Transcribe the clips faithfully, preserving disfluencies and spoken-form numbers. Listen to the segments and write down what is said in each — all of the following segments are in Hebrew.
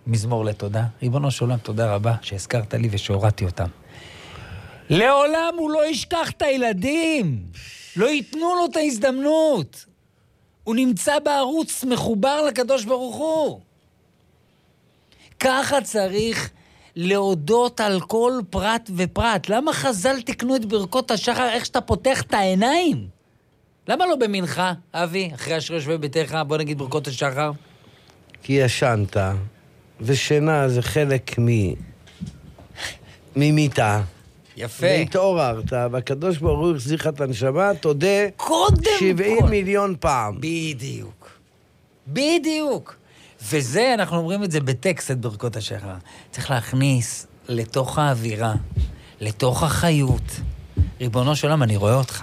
מזמור לתודה. ריבונו של עולם, תודה רבה שהזכרת לי ושהורדתי אותם. לעולם הוא לא ישכח את הילדים. לא ייתנו לו את ההזדמנות. הוא נמצא בערוץ מחובר לקדוש ברוך הוא. ככה צריך להודות על כל פרט ופרט. למה חז"ל תקנו את ברכות השחר איך שאתה פותח את העיניים? למה לא במנחה, אבי, אחרי אשר יושבי ביתך, בוא נגיד ברכות השחר? כי ישנת, ושינה זה חלק מ... ממיטה. יפה. והתעוררת, והקדוש ברוך הוא החזיר לך את הנשמה, תודה קודם שבעים כל. מיליון פעם. בדיוק. בדיוק. וזה, אנחנו אומרים את זה בטקסט, את ברכות השחר. צריך להכניס לתוך האווירה, לתוך החיות. ריבונו של עולם, אני רואה אותך.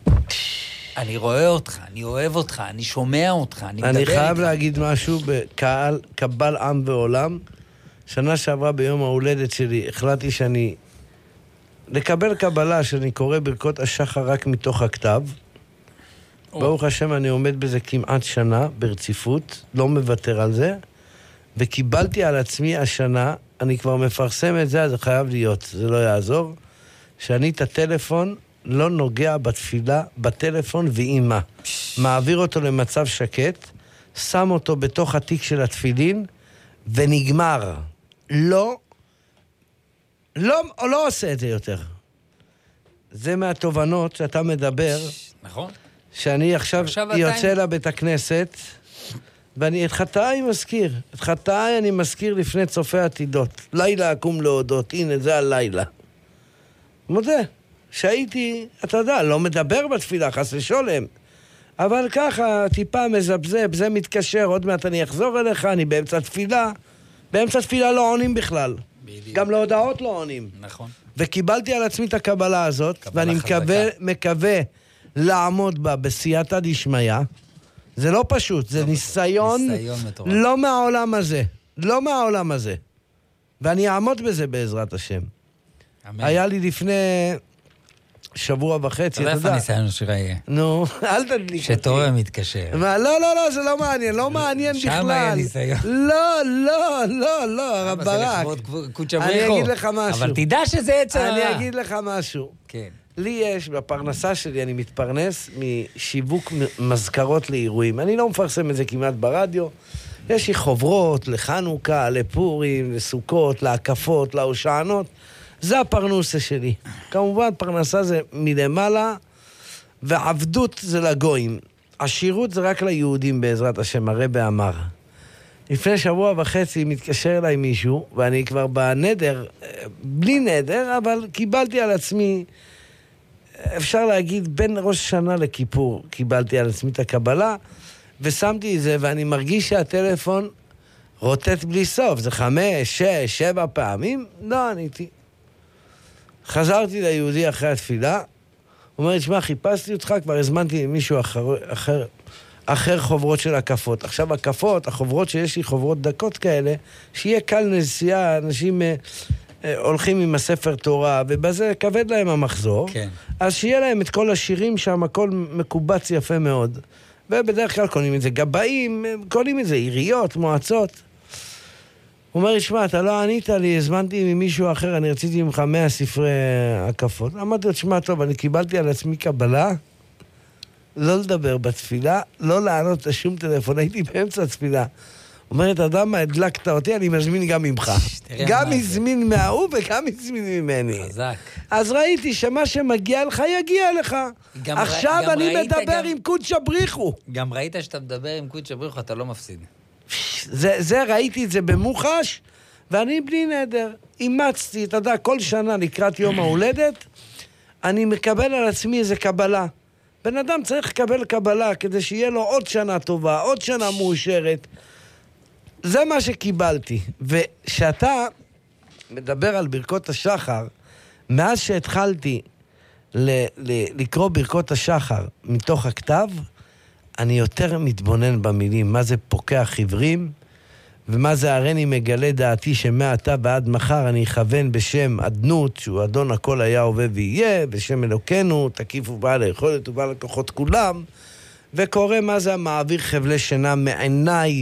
אני רואה אותך, אני אוהב אותך, אני שומע אותך, אני מדבר אני איתך. חייב להגיד משהו בקהל, קבל עם ועולם. שנה שעברה ביום ההולדת שלי, החלטתי שאני... לקבל קבלה שאני קורא ברכות השחר רק מתוך הכתב. או. ברוך השם, אני עומד בזה כמעט שנה ברציפות, לא מוותר על זה. וקיבלתי על עצמי השנה, אני כבר מפרסם את זה, אז זה חייב להיות, זה לא יעזור, שאני את הטלפון לא נוגע בתפילה, בטלפון ואימה. מעביר אותו למצב שקט, שם אותו בתוך התיק של התפילין, ונגמר. לא, לא, או לא עושה את זה יותר. זה מהתובנות שאתה מדבר. נכון. שאני עכשיו, עכשיו יוצא לבית הכנסת, ואני את חטאי מזכיר. את חטאי אני מזכיר לפני צופי עתידות. לילה אקום להודות, הנה זה הלילה. מודה, שהייתי, אתה יודע, לא מדבר בתפילה, חס ושולם. אבל ככה, טיפה מזבזב, זה מתקשר, עוד מעט אני אחזור אליך, אני באמצע תפילה. באמצע תפילה לא עונים בכלל. בדיוק. גם להודעות לא עונים. נכון. וקיבלתי על עצמי את הקבלה הזאת, קבלה ואני חזקה. מקווה, מקווה לעמוד בה בסייעתא דשמיא. זה לא פשוט, זה לא ניסיון, ניסיון מטורף. לא מהעולם הזה. לא מהעולם הזה. ואני אעמוד בזה בעזרת השם. אמן. היה לי לפני שבוע וחצי, אתה יודע איפה הניסיון שלך יהיה? נו, אל תדליק. שתורם מתקשר. מה, לא, לא, לא, זה לא מעניין, לא מעניין בכלל. שם היה ניסיון. לא, לא, לא, לא, הרב ברק. זה לכבוד קודשא בריך אני הוא. אגיד לך משהו. אבל תדע שזה עץ הרע. אני אגיד לך משהו. כן. לי יש, בפרנסה שלי, אני מתפרנס משיווק מזכרות לאירועים. אני לא מפרסם את זה כמעט ברדיו. יש לי חוברות לחנוכה, לפורים, לסוכות, להקפות, להושענות. זה הפרנסה שלי. כמובן, פרנסה זה מלמעלה, ועבדות זה לגויים. השירות זה רק ליהודים בעזרת השם, הרבי אמר. לפני שבוע וחצי מתקשר אליי מישהו, ואני כבר בנדר, בלי נדר, אבל קיבלתי על עצמי, אפשר להגיד, בין ראש שנה לכיפור, קיבלתי על עצמי את הקבלה, ושמתי את זה, ואני מרגיש שהטלפון רוטט בלי סוף. זה חמש, שש, שבע פעמים, לא עניתי. חזרתי ליהודי אחרי התפילה, הוא אומר לי, תשמע, חיפשתי אותך, כבר הזמנתי מישהו אחר, אחר, אחר חוברות של הקפות. עכשיו, הקפות, החוברות שיש לי, חוברות דקות כאלה, שיהיה קל נסיעה, אנשים אה, אה, הולכים עם הספר תורה, ובזה כבד להם המחזור. כן. אז שיהיה להם את כל השירים שם, הכל מקובץ יפה מאוד. ובדרך כלל קונים את זה גבאים, קונים את זה עיריות, מועצות. הוא אומר לי, שמע, אתה לא ענית לי, הזמנתי ממישהו אחר, אני רציתי ממך מאה ספרי הקפות. אמרתי לו, שמע, טוב, אני קיבלתי על עצמי קבלה, לא לדבר בתפילה, לא לענות לשום טלפון, הייתי באמצע התפילה. הוא אומר, אתה יודע מה, הדלקת אותי, אני מזמין גם ממך. גם הזמין מההוא וגם הזמין ממני. חזק. אז ראיתי שמה שמגיע לך יגיע לך. עכשיו אני מדבר עם קודשא בריך הוא. גם ראית שאתה מדבר עם קודשא בריך הוא, אתה לא מפסיד. זה, זה, ראיתי את זה במוחש, ואני בלי נדר. אימצתי, אתה יודע, כל שנה לקראת יום ההולדת, אני מקבל על עצמי איזה קבלה. בן אדם צריך לקבל קבלה, כדי שיהיה לו עוד שנה טובה, עוד שנה מאושרת. זה מה שקיבלתי. ושאתה מדבר על ברכות השחר, מאז שהתחלתי ל- ל- לקרוא ברכות השחר מתוך הכתב, אני יותר מתבונן במילים, מה זה פוקח עיוורים, ומה זה הריני מגלה דעתי שמעתה ועד מחר אני אכוון בשם אדנות, שהוא אדון הכל היה הווה ויהיה, בשם אלוקנו, תקיף ובעל היכולת ובעל הכוחות כולם, וקורא מה זה המעביר חבלי שינה מעיניי,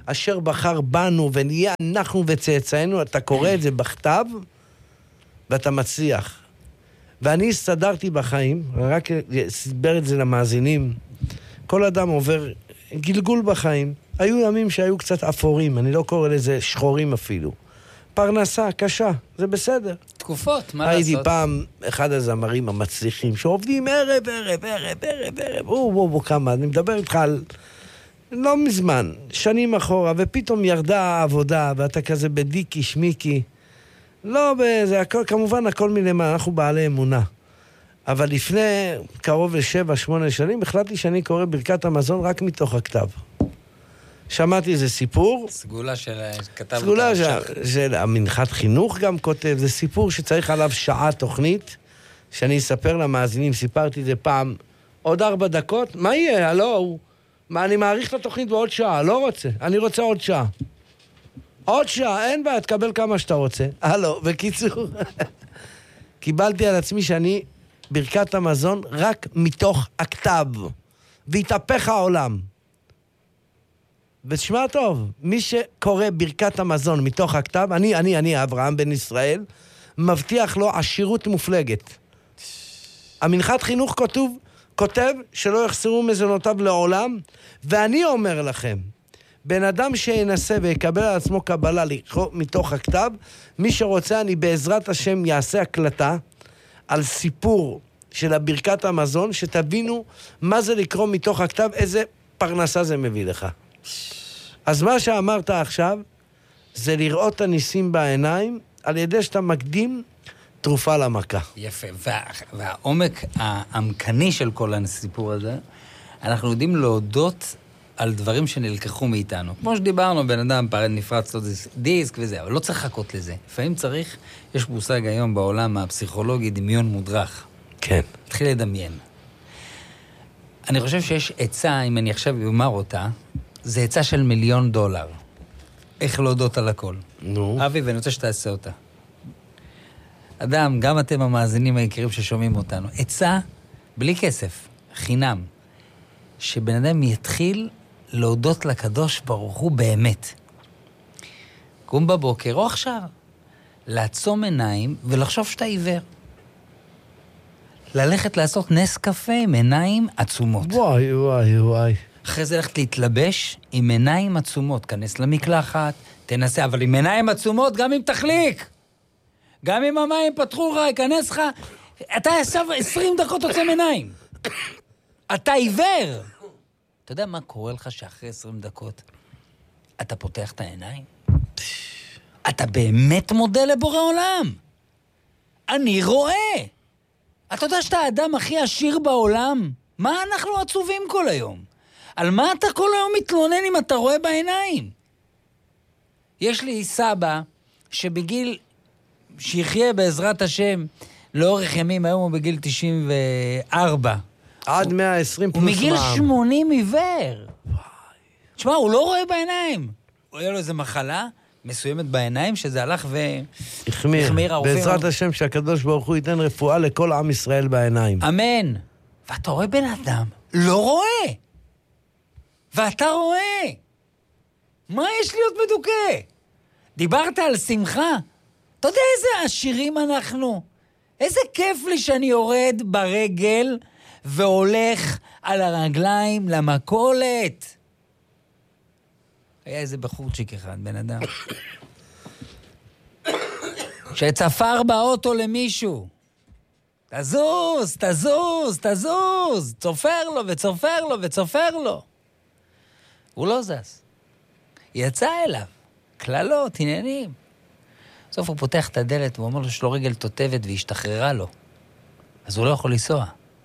אשר בחר בנו ונהיה אנחנו וצאצאינו, אתה קורא את זה בכתב, ואתה מצליח. ואני הסתדרתי בחיים, רק אסבר את זה למאזינים, כל אדם עובר גלגול בחיים. היו ימים שהיו קצת אפורים, אני לא קורא לזה שחורים אפילו. פרנסה קשה, זה בסדר. תקופות, מה הייתי לעשות? פעם אחד הזמרים המצליחים, שעובדים ערב, ערב, ערב, ערב, ערב, או, או, או, כמה, אני מדבר איתך על לא מזמן, שנים אחורה, ופתאום ירדה העבודה, ואתה כזה בדיקי, שמיקי. לא, זה הכל, כמובן הכל מלמעלה, אנחנו בעלי אמונה. אבל לפני קרוב לשבע, שמונה שנים, החלטתי שאני קורא ברכת המזון רק מתוך הכתב. שמעתי איזה סיפור. סגולה של כתב... סגולה של, של המנחת חינוך גם כותב, זה סיפור שצריך עליו שעה תוכנית, שאני אספר למאזינים, סיפרתי את זה פעם, עוד ארבע דקות, מה יהיה? הלו, מה, אני מעריך את התוכנית בעוד שעה, לא רוצה, אני רוצה עוד שעה. עוד שעה, אין בעיה, תקבל כמה שאתה רוצה. הלו, בקיצור, קיבלתי על עצמי שאני ברכת המזון רק מתוך הכתב, והתהפך העולם. ותשמע טוב, מי שקורא ברכת המזון מתוך הכתב, אני, אני, אני, אברהם בן ישראל, מבטיח לו עשירות מופלגת. המנחת חינוך כתוב, כותב שלא יחסרו מזונותיו לעולם, ואני אומר לכם, בן אדם שינסה ויקבל על עצמו קבלה לקרוא מתוך הכתב, מי שרוצה, אני בעזרת השם יעשה הקלטה על סיפור של הברכת המזון, שתבינו מה זה לקרוא מתוך הכתב, איזה פרנסה זה מביא לך. אז מה שאמרת עכשיו, זה לראות את הניסים בעיניים, על ידי שאתה מקדים תרופה למכה. יפה, וה, והעומק העמקני של כל הסיפור הזה, אנחנו יודעים להודות על דברים שנלקחו מאיתנו. כמו שדיברנו, בן אדם פרד נפרץ לו דיסק וזה, אבל לא צריך לחכות לזה. לפעמים צריך, יש מושג היום בעולם הפסיכולוגי, דמיון מודרך. כן. תתחיל לדמיין. אני חושב שיש עצה, אם אני עכשיו אומר אותה, זה עצה של מיליון דולר. איך להודות על הכל. נו. אבי, ואני רוצה שתעשה אותה. אדם, גם אתם המאזינים היקרים ששומעים אותנו, עצה בלי כסף, חינם, שבן אדם יתחיל להודות לקדוש ברוך הוא באמת. קום בבוקר, או עכשיו, לעצום עיניים ולחשוב שאתה עיוור. ללכת לעשות נס קפה עם עיניים עצומות. וואי, וואי, וואי. אחרי זה ללכת להתלבש עם עיניים עצומות. כנס למקלחת, תנסה, אבל עם עיניים עצומות, גם אם תחליק. גם אם המים פתחו לך, יכנס לך, אתה ישב עשרים דקות עוצם עיניים. אתה עיוור. אתה יודע מה קורה לך שאחרי עשרים דקות אתה פותח את העיניים? אתה באמת מודה לבורא עולם. אני רואה. אתה יודע שאתה האדם הכי עשיר בעולם? מה אנחנו עצובים כל היום? על מה אתה כל היום מתלונן אם אתה רואה בעיניים? יש לי סבא שבגיל, שיחיה בעזרת השם, לאורך ימים, היום הוא בגיל תשעים וארבע. עד מאה ועשרים פלוס מע"מ. הוא מגיל שמונים עיוור. תשמע, הוא לא רואה בעיניים. היה לו איזו מחלה מסוימת בעיניים, שזה הלך ו... החמיר. בעזרת השם שהקדוש ברוך הוא ייתן רפואה לכל עם ישראל בעיניים. אמן. ואתה רואה בן אדם, לא רואה. ואתה רואה. מה יש להיות מדוכא? דיברת על שמחה. אתה יודע איזה עשירים אנחנו? איזה כיף לי שאני יורד ברגל והולך על הרגליים למכולת. היה איזה בחורצ'יק אחד, בן אדם. שצפר באוטו למישהו. תזוז, תזוז, תזוז. צופר לו וצופר לו וצופר לו. הוא לא זז. יצא אליו. כללות, עניינים. בסוף הוא פותח את הדלת ואומר לו שלו רגל תותבת והשתחררה לו. אז הוא לא יכול לנסוע.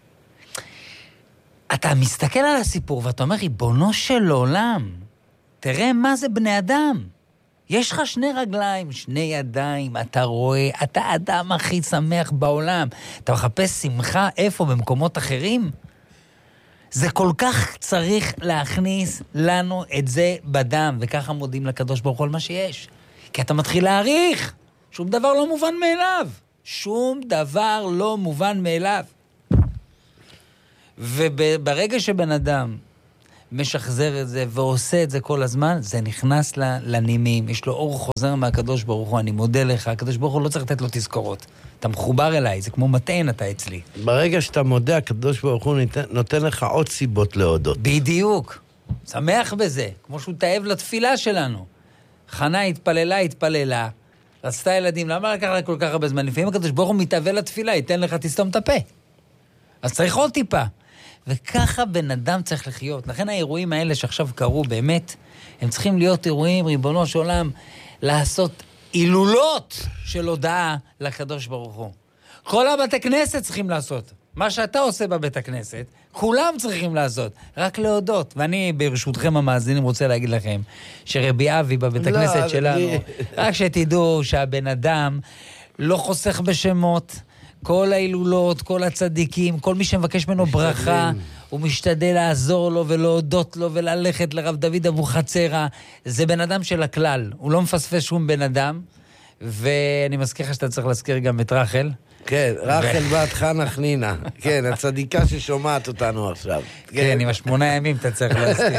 אתה מסתכל על הסיפור ואתה אומר, ריבונו של עולם, תראה מה זה בני אדם. יש לך שני רגליים, שני ידיים, אתה רואה, אתה האדם הכי שמח בעולם. אתה מחפש שמחה איפה, במקומות אחרים? זה כל כך צריך להכניס לנו את זה בדם, וככה מודים לקדוש ברוך הוא על מה שיש. כי אתה מתחיל להעריך. שום דבר לא מובן מאליו. שום דבר לא מובן מאליו. וברגע שבן אדם משחזר את זה ועושה את זה כל הזמן, זה נכנס לנימים, יש לו אור חוזר מהקדוש ברוך הוא, אני מודה לך, הקדוש ברוך הוא לא צריך לתת לו תזכורות. אתה מחובר אליי, זה כמו מתאין אתה אצלי. ברגע שאתה מודה, הקדוש ברוך הוא נותן, נותן לך עוד סיבות להודות. בדיוק. שמח בזה, כמו שהוא תאב לתפילה שלנו. חנה התפללה, התפללה, רצתה ילדים, למה לקח לה כל כך הרבה זמן? לפעמים הקדוש ברוך הוא מתאבל לתפילה, ייתן לך תסתום את הפה. אז צריך עוד טיפה. וככה בן אדם צריך לחיות. לכן האירועים האלה שעכשיו קרו באמת, הם צריכים להיות אירועים, ריבונו של עולם, לעשות אילולות של הודעה לקדוש ברוך הוא. כל הבתי כנסת צריכים לעשות. מה שאתה עושה בבית הכנסת, כולם צריכים לעשות, רק להודות. ואני ברשותכם המאזינים רוצה להגיד לכם, שרבי אבי בבית לא, הכנסת שלנו, אני... רק שתדעו שהבן אדם לא חוסך בשמות, כל ההילולות, כל הצדיקים, כל מי שמבקש ממנו ברכה, הוא משתדל לעזור לו ולהודות לו וללכת לרב דוד אבוחצירא. זה בן אדם של הכלל, הוא לא מפספס שום בן אדם, ואני מזכיר לך שאתה צריך להזכיר גם את רחל. כן, רחל בת חנה חנינה. כן, הצדיקה ששומעת אותנו עכשיו. כן, עם השמונה ימים אתה צריך להזכיר.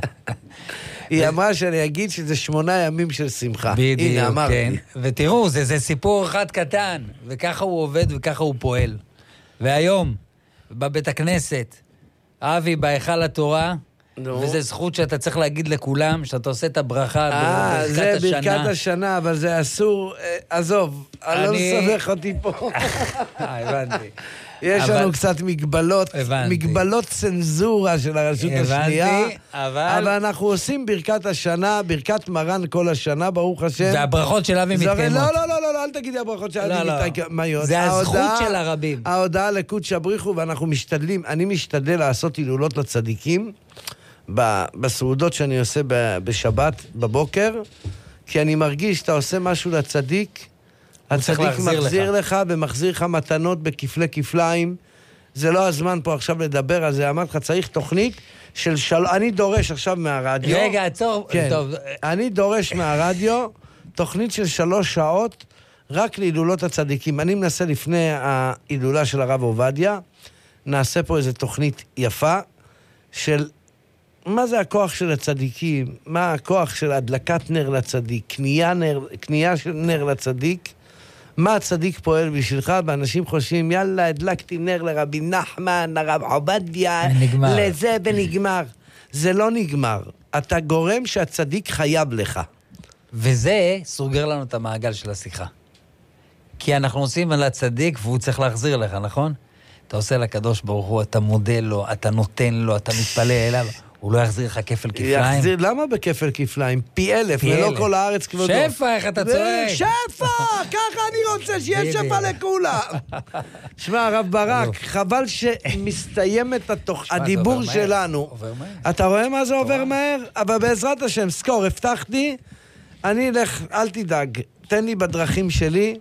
היא אמרה שאני אגיד שזה שמונה ימים של שמחה. בדיוק, כן. ותראו, זה, זה סיפור אחד קטן, וככה הוא עובד וככה הוא פועל. והיום, בבית הכנסת, אבי בהיכל התורה, וזה זכות שאתה צריך להגיד לכולם, שאתה עושה את הברכה בברכת השנה. זה ברכת השנה, אבל זה אסור, עזוב, אני לא מסבך אותי פה. הבנתי. יש לנו קצת מגבלות, מגבלות צנזורה של הרשות השנייה, אבל אנחנו עושים ברכת השנה, ברכת מרן כל השנה, ברוך השם. והברכות של אבי מתקיימות. לא, לא, לא, לא, אל תגידי הברכות של אבי מתקיימות. זה הזכות של הרבים. ההודעה לקודש הבריחו, ואנחנו משתדלים, אני משתדל לעשות הילולות לצדיקים, בסעודות שאני עושה בשבת, בבוקר, כי אני מרגיש שאתה עושה משהו לצדיק, הצדיק מחזיר לך ומחזיר לך מתנות בכפלי כפליים. זה לא הזמן פה עכשיו לדבר על זה. אמרת לך, צריך תוכנית של של... אני דורש עכשיו מהרדיו. רגע, עצור. כן. טוב. אני דורש מהרדיו תוכנית של שלוש שעות רק להילולות הצדיקים. אני מנסה לפני ההילולה של הרב עובדיה, נעשה פה איזו תוכנית יפה של מה זה הכוח של הצדיקים, מה הכוח של הדלקת נר לצדיק, קנייה, נר, קנייה של נר לצדיק, מה הצדיק פועל בשבילך, ואנשים חושבים, יאללה, הדלקתי נר לרבי נחמן, לרב עובדיה, לזה ונגמר. זה לא נגמר. אתה גורם שהצדיק חייב לך. וזה סוגר לנו את המעגל של השיחה. כי אנחנו עושים על הצדיק, והוא צריך להחזיר לך, נכון? אתה עושה לקדוש ברוך הוא, אתה מודה לו, אתה נותן לו, אתה מתפלל אליו. הוא לא יחזיר לך כפל כפליים? יחזיר, למה בכפל כפליים? פי אלף, ולא כל הארץ כבודו. שפע, איך אתה צועק? שפע, ככה אני רוצה, שיהיה שפע לכולם. שמע, הרב ברק, חבל שמסתיימת הדיבור שלנו. אתה רואה מה זה עובר מהר? אבל בעזרת השם, סקור, הבטחתי, אני אלך, אל תדאג, תן לי בדרכים שלי,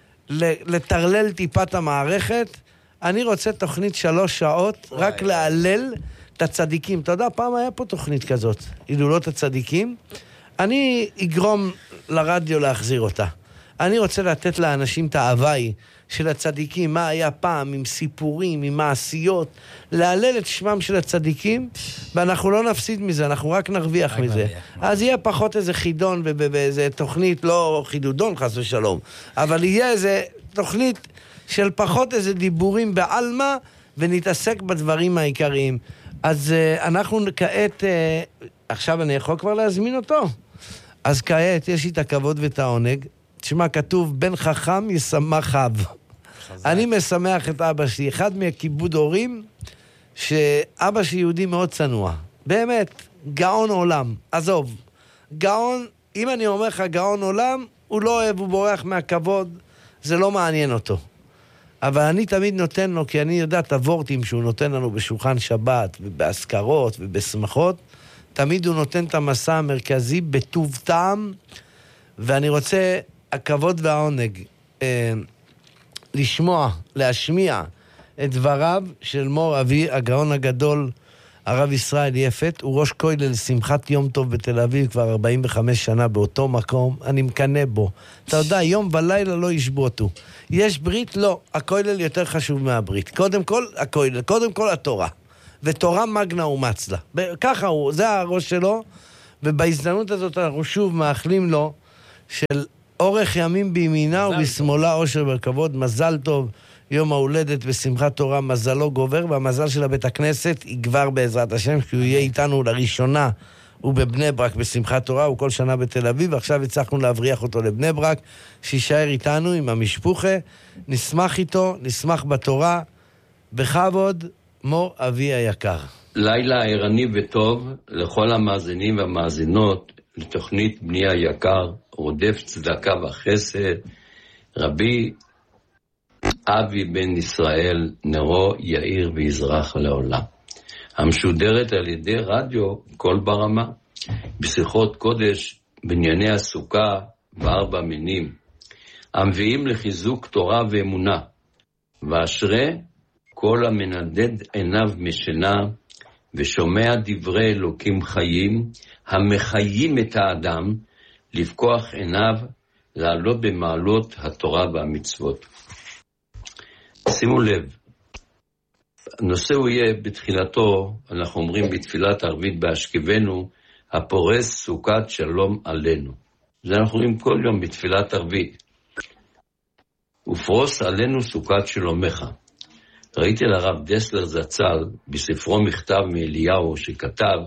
לטרלל טיפת המערכת, אני רוצה תוכנית שלוש שעות, רק להלל את הצדיקים. אתה יודע, פעם היה פה תוכנית כזאת, הילולות הצדיקים. אני אגרום לרדיו להחזיר אותה. אני רוצה לתת לאנשים את ההוואי של הצדיקים, מה היה פעם, עם סיפורים, עם מעשיות, להלל את שמם של הצדיקים, ואנחנו לא נפסיד מזה, אנחנו רק נרוויח מזה. אז יהיה פחות איזה חידון ובאיזה תוכנית, לא חידודון חס ושלום, אבל יהיה איזה תוכנית של פחות איזה דיבורים בעלמה, ונתעסק בדברים העיקריים. אז uh, אנחנו כעת, uh, עכשיו אני יכול כבר להזמין אותו. אז כעת יש לי את הכבוד ואת העונג. תשמע, כתוב, בן חכם ישמח אב. אני משמח את אבא שלי. אחד מהכיבוד הורים, שאבא שלי יהודי מאוד צנוע. באמת, גאון עולם. עזוב, גאון, אם אני אומר לך גאון עולם, הוא לא אוהב, הוא בורח מהכבוד, זה לא מעניין אותו. אבל אני תמיד נותן לו, כי אני יודע את הוורטים שהוא נותן לנו בשולחן שבת, ובהזכרות ובשמחות, תמיד הוא נותן את המסע המרכזי בטוב טעם, ואני רוצה, הכבוד והעונג, אה, לשמוע, להשמיע את דבריו של מור אבי, הגאון הגדול, הרב ישראל יפת, הוא ראש כולל שמחת יום טוב בתל אביב, כבר ארבעים וחמש שנה באותו מקום, אני מקנה בו. אתה יודע, יום ולילה לא ישבותו. יש ברית? לא. הכולל יותר חשוב מהברית. קודם כל, הכולל, קודם כל התורה. ותורה מגנה ומצלה. ככה הוא, זה הראש שלו, ובהזדמנות הזאת אנחנו שוב מאחלים לו של אורך ימים בימינה ובשמאלה אושר וכבוד, מזל טוב, יום ההולדת בשמחת תורה, מזלו גובר, והמזל של הבית הכנסת יגבר בעזרת השם, כי הוא יהיה איתנו לראשונה, הוא בבני ברק בשמחת תורה, הוא כל שנה בתל אביב, עכשיו הצלחנו להבריח אותו לבני ברק, שישאר איתנו עם המשפוחה, נשמח איתו, נשמח בתורה, בכבוד, מור אבי היקר. לילה ערני וטוב לכל המאזינים והמאזינות לתוכנית בני היקר, רודף צדקה וחסד, רבי אבי בן ישראל, נרו יאיר ויזרח לעולם. המשודרת על ידי רדיו כל ברמה, בשיחות קודש בנייני הסוכה וארבע מינים, המביאים לחיזוק תורה ואמונה, ואשרי כל המנדד עיניו משנה, ושומע דברי אלוקים חיים, המחיים את האדם, לפקוח עיניו, לעלות במעלות התורה והמצוות. שימו לב, הנושא הוא יהיה בתחילתו, אנחנו אומרים בתפילת ערבית בהשכבנו, הפורס סוכת שלום עלינו. זה אנחנו אומרים כל יום בתפילת ערבית. ופרוס עלינו סוכת שלומך. ראיתי לרב דסלר זצ"ל בספרו מכתב מאליהו שכתב,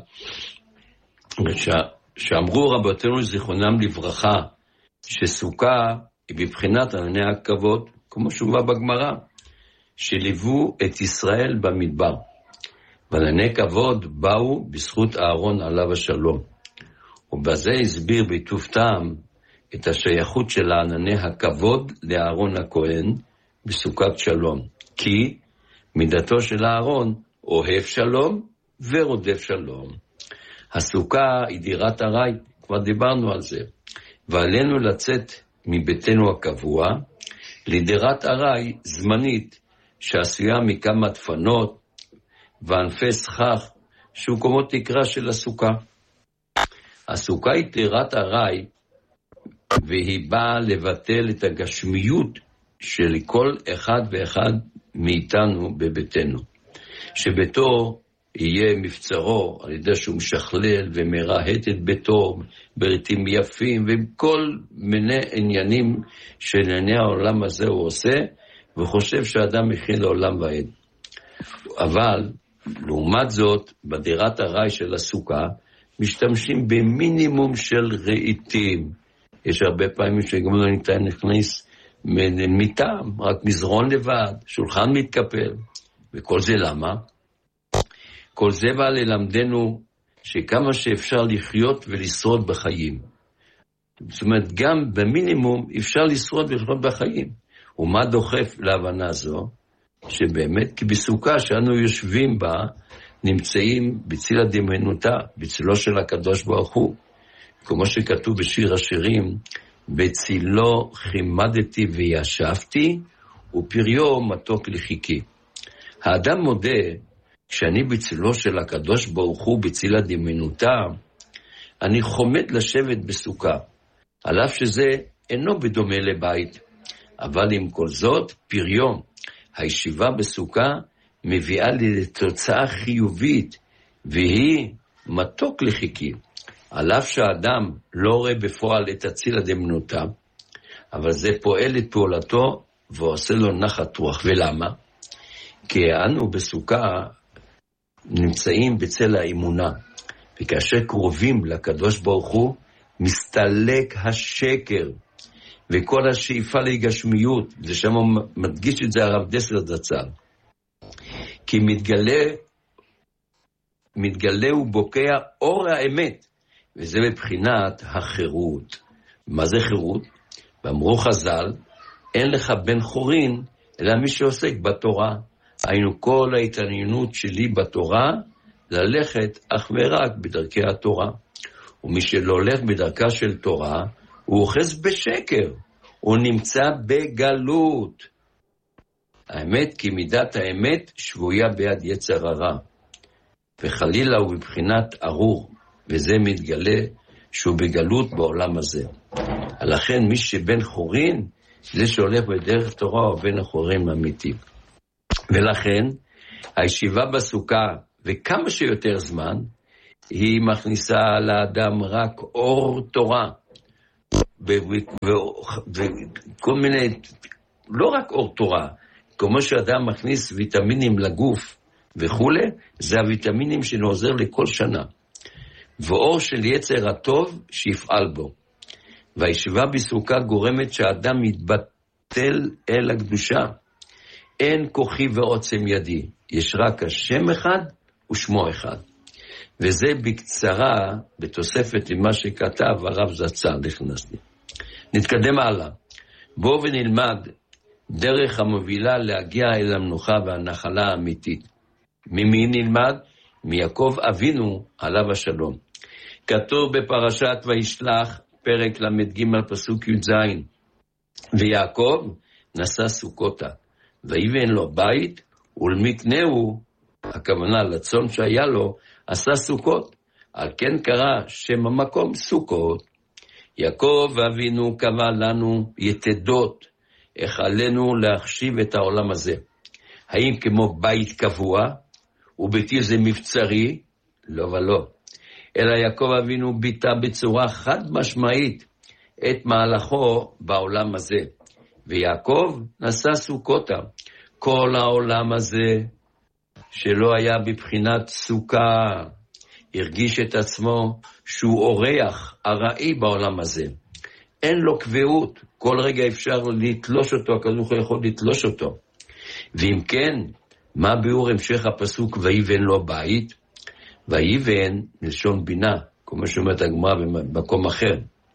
ש... שאמרו רבותינו זיכרונם לברכה, שסוכה היא בבחינת ענני הכבוד, כמו שהובא בגמרא, שליוו את ישראל במדבר. וענני כבוד באו בזכות אהרון עליו השלום. ובזה הסביר בטוב טעם את השייכות של ענני הכבוד לאהרון הכהן בסוכת שלום. כי מידתו של אהרון אוהב שלום ורודף שלום. הסוכה היא דירת ארעי, כבר דיברנו על זה. ועלינו לצאת מביתנו הקבוע לדירת ארעי זמנית, שעשויה מכמה דפנות וענפי סכך, שהוא כמו תקרה של הסוכה. הסוכה היא דירת ארעי, והיא באה לבטל את הגשמיות של כל אחד ואחד מאיתנו בביתנו. שביתו יהיה מבצרו על ידי שהוא משכלל ומרהט את ביתו ברתים יפים וכל מיני עניינים שענייני העולם הזה הוא עושה, וחושב שהאדם מכין לעולם ועד. אבל לעומת זאת בדירת ארעי של הסוכה משתמשים במינימום של רהיטים. יש הרבה פעמים שגם לא ניתן להכניס מטעם, רק מזרון לבד, שולחן מתקפל. וכל זה למה? כל זה בא ללמדנו שכמה שאפשר לחיות ולשרוד בחיים. זאת אומרת, גם במינימום אפשר לשרוד ולחיות בחיים. ומה דוחף להבנה זו? שבאמת, כי בסוכה שאנו יושבים בה, נמצאים בצילה דמיונותא, בצילו של הקדוש ברוך הוא. כמו שכתוב בשיר השירים, בצילו חימדתי וישבתי, ופריו מתוק לחיכי. האדם מודה, כשאני בצילו של הקדוש ברוך הוא, בצילה דמיונותא, אני חומד לשבת בסוכה, על אף שזה אינו בדומה לבית. אבל עם כל זאת, פריו, הישיבה בסוכה, מביאה לי לתוצאה חיובית, והיא מתוק לחיכי. על אף שהאדם לא רואה בפועל את הצילה דמיונותא, אבל זה פועל את פעולתו, ועושה לו נחת רוח. ולמה? כי אנו בסוכה נמצאים בצל האמונה, וכאשר קרובים לקדוש ברוך הוא, מסתלק השקר, וכל השאיפה להגשמיות, זה שם מדגיש את זה הרב דסלר זצ"ל, כי מתגלה, מתגלה ובוקע אור האמת, וזה מבחינת החירות. מה זה חירות? ואמרו חז"ל, אין לך בן חורין, אלא מי שעוסק בתורה. היינו כל ההתעניינות שלי בתורה, ללכת אך ורק בדרכי התורה. ומי שלא הולך בדרכה של תורה, הוא אוחז בשקר, הוא נמצא בגלות. האמת, כי מידת האמת שבויה ביד יצר הרע, וחלילה הוא מבחינת ארור, וזה מתגלה שהוא בגלות בעולם הזה. לכן מי שבן חורין, זה שהולך בדרך תורה הוא בן החורין אמיתי. ולכן הישיבה בסוכה וכמה שיותר זמן, היא מכניסה לאדם רק אור תורה, וכל מיני, לא רק אור תורה, כמו שאדם מכניס ויטמינים לגוף וכו', זה הוויטמינים שנעוזר לכל שנה. ואור של יצר הטוב שיפעל בו. והישיבה בסוכה גורמת שהאדם מתבטל אל הקדושה. אין כוחי ועוצם ידי, יש רק השם אחד ושמו אחד. וזה בקצרה, בתוספת למה שכתב הרב זצ"ל, נכנסתי. נתקדם הלאה. בואו ונלמד דרך המובילה להגיע אל המנוחה והנחלה האמיתית. ממי נלמד? מיעקב אבינו עליו השלום. כתוב בפרשת וישלח, פרק למד ג' פסוק י"ז, ויעקב נשא סוכותה, ויבן לו בית, ולמקנהו, הכוונה לצאן שהיה לו, עשה סוכות, על כן קרא שם המקום סוכות. יעקב אבינו קבע לנו יתדות, איך עלינו להחשיב את העולם הזה. האם כמו בית קבוע, וביתי זה מבצרי? לא ולא. אלא יעקב אבינו ביטא בצורה חד משמעית את מהלכו בעולם הזה. ויעקב נשא סוכותה. כל העולם הזה, שלא היה בבחינת סוכה, הרגיש את עצמו שהוא אורח ארעי בעולם הזה. אין לו קביעות, כל רגע אפשר לתלוש אותו, הקדוש יכול לתלוש אותו. ואם כן, מה ביאור המשך הפסוק ויבן לו בית? ויבן מלשון בינה, כמו שאומרת הגמרא במקום אחר.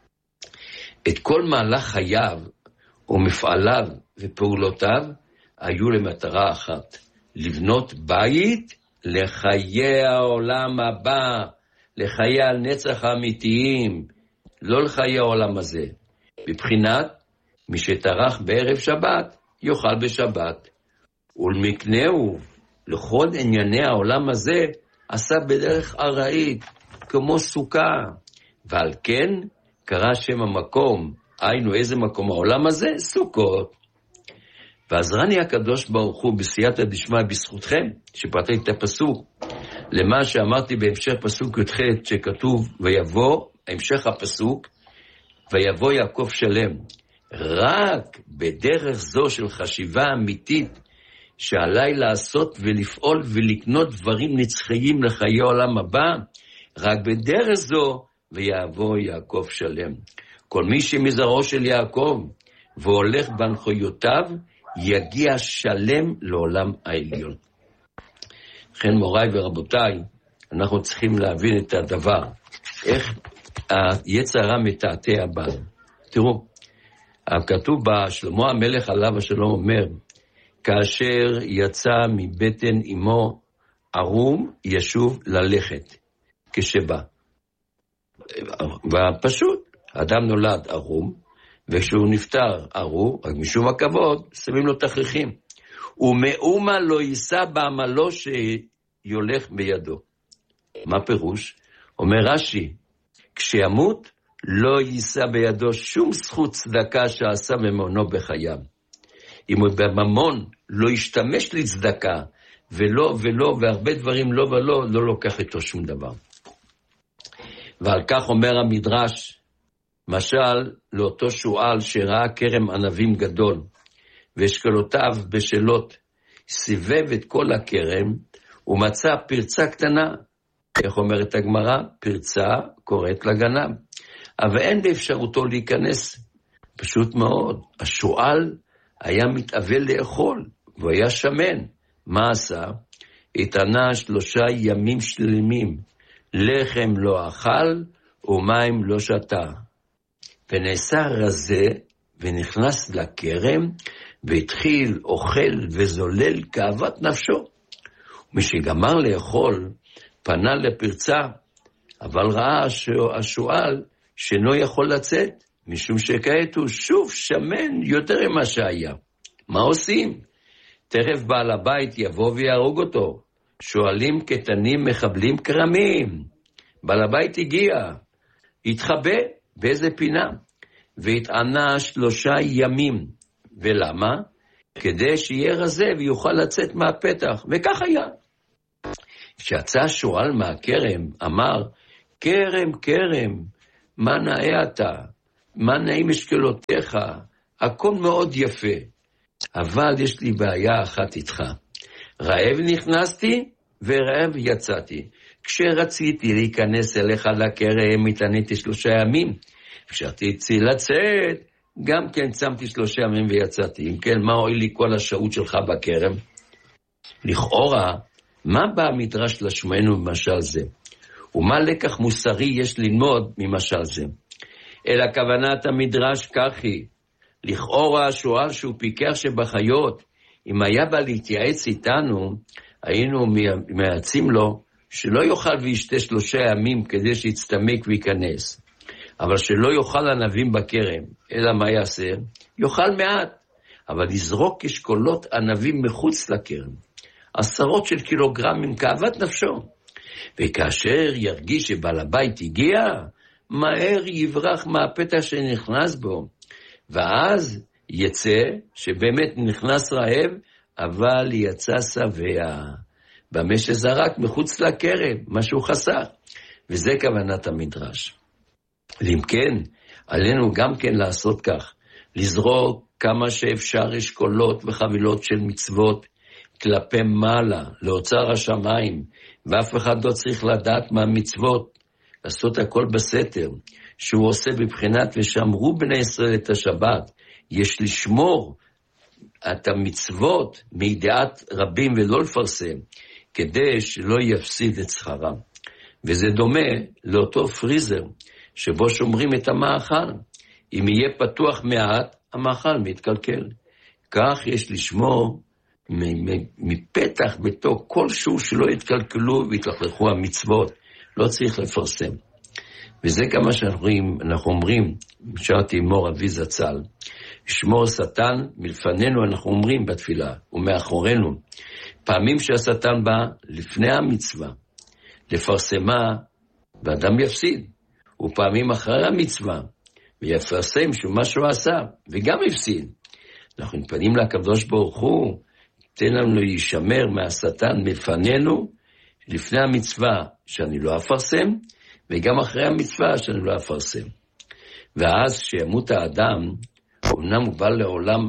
את כל מהלך חייו ומפעליו ופעולותיו היו למטרה אחת, לבנות בית לחיי העולם הבא, לחיי הנצח האמיתיים, לא לחיי העולם הזה. בבחינת, מי שטרח בערב שבת, יאכל בשבת. ולמקנהו, לכל ענייני העולם הזה, עשה בדרך ארעית, כמו סוכה. ועל כן, קרא שם המקום, היינו איזה מקום העולם הזה? סוכות. ועזרני הקדוש ברוך הוא בסייעתא דשמיא בזכותכם, שפרטתי את הפסוק, למה שאמרתי בהמשך פסוק י"ח שכתוב, ויבוא, המשך הפסוק, ויבוא יעקב שלם. רק בדרך זו של חשיבה אמיתית, שעליי לעשות ולפעול ולקנות דברים נצחיים לחיי העולם הבא, רק בדרך זו ויבוא יעקב שלם. כל מי שמזרעו של יעקב והולך בהנחיותיו, יגיע שלם לעולם העליון. לכן מוריי ורבותיי, אנחנו צריכים להבין את הדבר, איך היצר הרע מתעתע בנו. תראו, כתוב בשלמה המלך עליו השלום אומר, כאשר יצא מבטן אמו ערום ישוב ללכת כשבא. ופשוט, אדם נולד ערום, וכשהוא נפטר ערום, רק משום הכבוד, שמים לו תכריכים. ומאומה לא יישא בעמלו שיולך בידו. מה פירוש? אומר רש"י, כשימות לא יישא בידו שום זכות צדקה שעשה ממונו בחייו. אם הוא בממון לא ישתמש לצדקה, ולא ולא, והרבה דברים לא ולא, לא לוקח איתו שום דבר. ועל כך אומר המדרש, משל לאותו שואל שראה כרם ענבים גדול, ואשכלותיו בשלות, סיבב את כל הכרם, ומצא פרצה קטנה. איך אומרת הגמרא? פרצה קוראת לגנב. אבל אין באפשרותו להיכנס. פשוט מאוד. השואל היה מתאבל לאכול, והוא היה שמן. מה עשה? התענה שלושה ימים שלמים, לחם לא אכל ומים לא שתה. ונעשה רזה ונכנס לכרם, והתחיל אוכל וזולל כאוות נפשו. משגמר לאכול, פנה לפרצה, אבל ראה השואל שאינו יכול לצאת, משום שכעת הוא שוב שמן יותר ממה שהיה. מה עושים? תכף בעל הבית יבוא ויהרוג אותו. שואלים קטנים מחבלים קרמים. בעל הבית הגיע, התחבא באיזה פינה, והתענה שלושה ימים. ולמה? כדי שיהיה רזה ויוכל לצאת מהפתח. וכך היה. כשיצא השועל מהכרם, אמר, כרם, כרם, מה נאה אתה? מה נאים משקלותיך? הכל מאוד יפה. אבל יש לי בעיה אחת איתך. רעב נכנסתי ורעב יצאתי. כשרציתי להיכנס אליך לכרם, התעניתי שלושה ימים. כשרציתי לצאת, גם כן צמתי שלושה ימים ויצאתי. אם כן, מה הועיל לי כל השעות שלך בכרם? לכאורה, מה בא המדרש לשמענו במשל זה? ומה לקח מוסרי יש ללמוד ממשל זה? אלא כוונת המדרש כך היא, לכאורה השועל שהוא פיקח שבחיות, אם היה בא להתייעץ איתנו, היינו מייעצים לו שלא יאכל וישתה שלושה ימים כדי שיצטמק וייכנס. אבל שלא יאכל ענבים בכרם, אלא מה יעשה? יאכל מעט, אבל יזרוק אשכולות ענבים מחוץ לכרם. עשרות של קילוגרמים כאוות נפשו. וכאשר ירגיש שבעל הבית הגיע, מהר יברח מהפתח שנכנס בו. ואז יצא שבאמת נכנס רעב, אבל יצא שבע. במה שזרק מחוץ לכרם, משהו חסך. וזה כוונת המדרש. ואם כן, עלינו גם כן לעשות כך, לזרוק כמה שאפשר אשכולות וחבילות של מצוות כלפי מעלה, לאוצר השמיים, ואף אחד לא צריך לדעת מה מצוות, לעשות הכל בסתר, שהוא עושה בבחינת ושמרו בני ישראל את השבת, יש לשמור את המצוות מידיעת רבים ולא לפרסם, כדי שלא יפסיד את שכרם. וזה דומה לאותו פריזר, שבו שומרים את המאכל. אם יהיה פתוח מעט, המאכל מתקלקל. כך יש לשמור מפתח בתוך כלשהו שלא יתקלקלו ויתלכלכו המצוות. לא צריך לפרסם. וזה כמה שאנחנו אומרים, אנחנו אומרים, שרתי מור אבי זצ"ל, שמור שטן מלפנינו, אנחנו אומרים בתפילה, ומאחורינו. פעמים שהשטן בא לפני המצווה, לפרסמה, ואדם יפסיד. ופעמים אחרי המצווה, ויפרסם שמה שהוא עשה, וגם הפסיד. אנחנו נפנים לקדוש ברוך הוא, תן לנו להישמר מהשטן מפנינו, לפני המצווה שאני לא אפרסם, וגם אחרי המצווה שאני לא אפרסם. ואז שימות האדם, אמנם הוא בא לעולם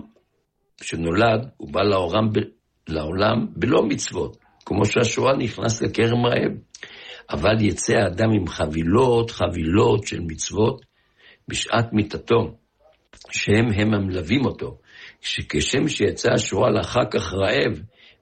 שנולד, הוא בא לעולם, ב... לעולם בלא מצוות, כמו שהשועל נכנס לכרם רעב. אבל יצא האדם עם חבילות, חבילות של מצוות, בשעת מיתתו, שהם הם המלווים אותו, שכשם שיצא השועל אחר כך רעב,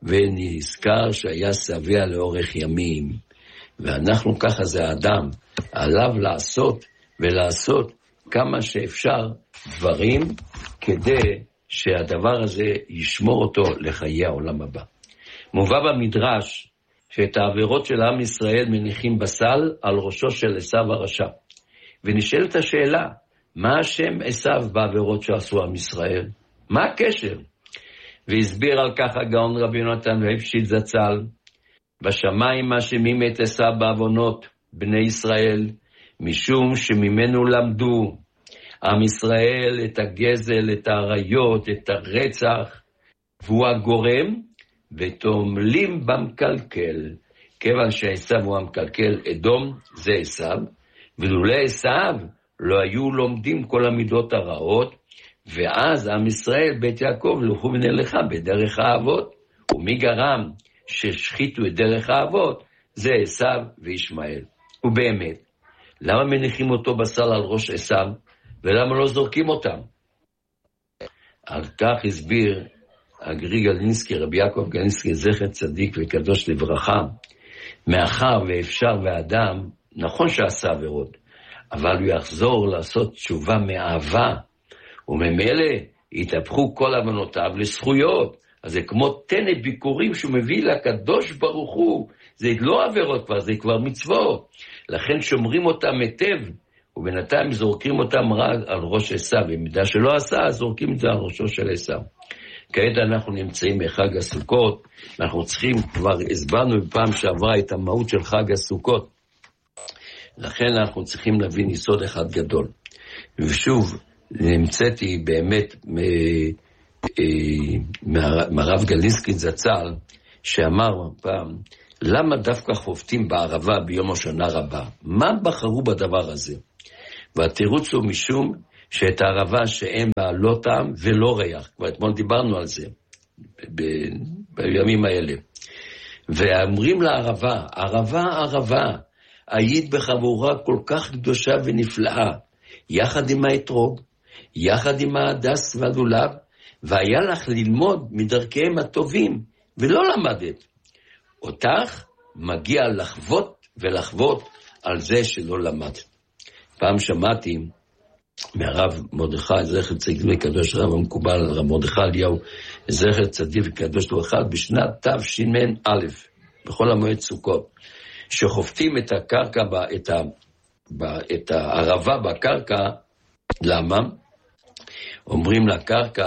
ונזכר שהיה שבע לאורך ימים, ואנחנו ככה זה האדם, עליו לעשות ולעשות כמה שאפשר דברים, כדי שהדבר הזה ישמור אותו לחיי העולם הבא. מובא במדרש, שאת העבירות של עם ישראל מניחים בסל על ראשו של עשיו הרשע. ונשאלת השאלה, מה השם עשיו בעבירות שעשו עם ישראל? מה הקשר? והסביר על כך הגאון רבי יונתן ואיפשיט זצ"ל, בשמיים מאשימים את עשיו בעוונות בני ישראל, משום שממנו למדו עם ישראל את הגזל, את העריות, את הרצח, והוא הגורם, ותומלים במקלקל, כיוון שעשיו הוא המקלקל, אדום זה עשיו, ולולא עשיו לא היו לומדים כל המידות הרעות, ואז עם ישראל בית יעקב לכו ונלכה בדרך האבות, ומי גרם ששחיתו את דרך האבות, זה עשיו וישמעאל. ובאמת, למה מניחים אותו בסל על ראש עשיו, ולמה לא זורקים אותם? על כך הסביר הגרי גלינסקי, רבי יעקב גלינסקי, זכר צדיק וקדוש לברכה, מאחר ואפשר ואדם, נכון שעשה עבירות, אבל הוא יחזור לעשות תשובה מאהבה, וממילא יתהפכו כל הבנותיו לזכויות. אז זה כמו תנא ביקורים שהוא מביא לקדוש ברוך הוא, זה לא עבירות כבר, זה כבר מצוות, לכן שומרים אותם היטב, ובינתיים זורקים אותם רק על ראש עשיו, במידה שלא עשה, זורקים את זה על ראשו של עשיו. כעת אנחנו נמצאים בחג הסוכות, אנחנו צריכים, כבר הסברנו בפעם שעברה את המהות של חג הסוכות, לכן אנחנו צריכים להבין יסוד אחד גדול. ושוב, נמצאתי באמת מהרב גלינסקי זצ"ל, שאמר פעם, למה דווקא חופטים בערבה ביום השנה רבה? מה בחרו בדבר הזה? והתירוץ הוא משום שאת הערבה שאין בה לא טעם ולא ריח, כבר אתמול דיברנו על זה, ב- בימים האלה. ואומרים לערבה, ערבה ערבה, היית בחבורה כל כך קדושה ונפלאה, יחד עם האתרוג, יחד עם ההדס והלולב, והיה לך ללמוד מדרכיהם הטובים, ולא למדת. אותך מגיע לחוות ולחוות על זה שלא למד. פעם שמעתי מהרב מרדכי, זכר צדיק וקדוש, רב המקובל, רב מרדכי אליהו, זכר צדיק וקדוש לו אחד, בשנת תש"ן בכל המועד סוכות, שחופטים את הקרקע, את, ה, את הערבה בקרקע, למה? אומרים לקרקע,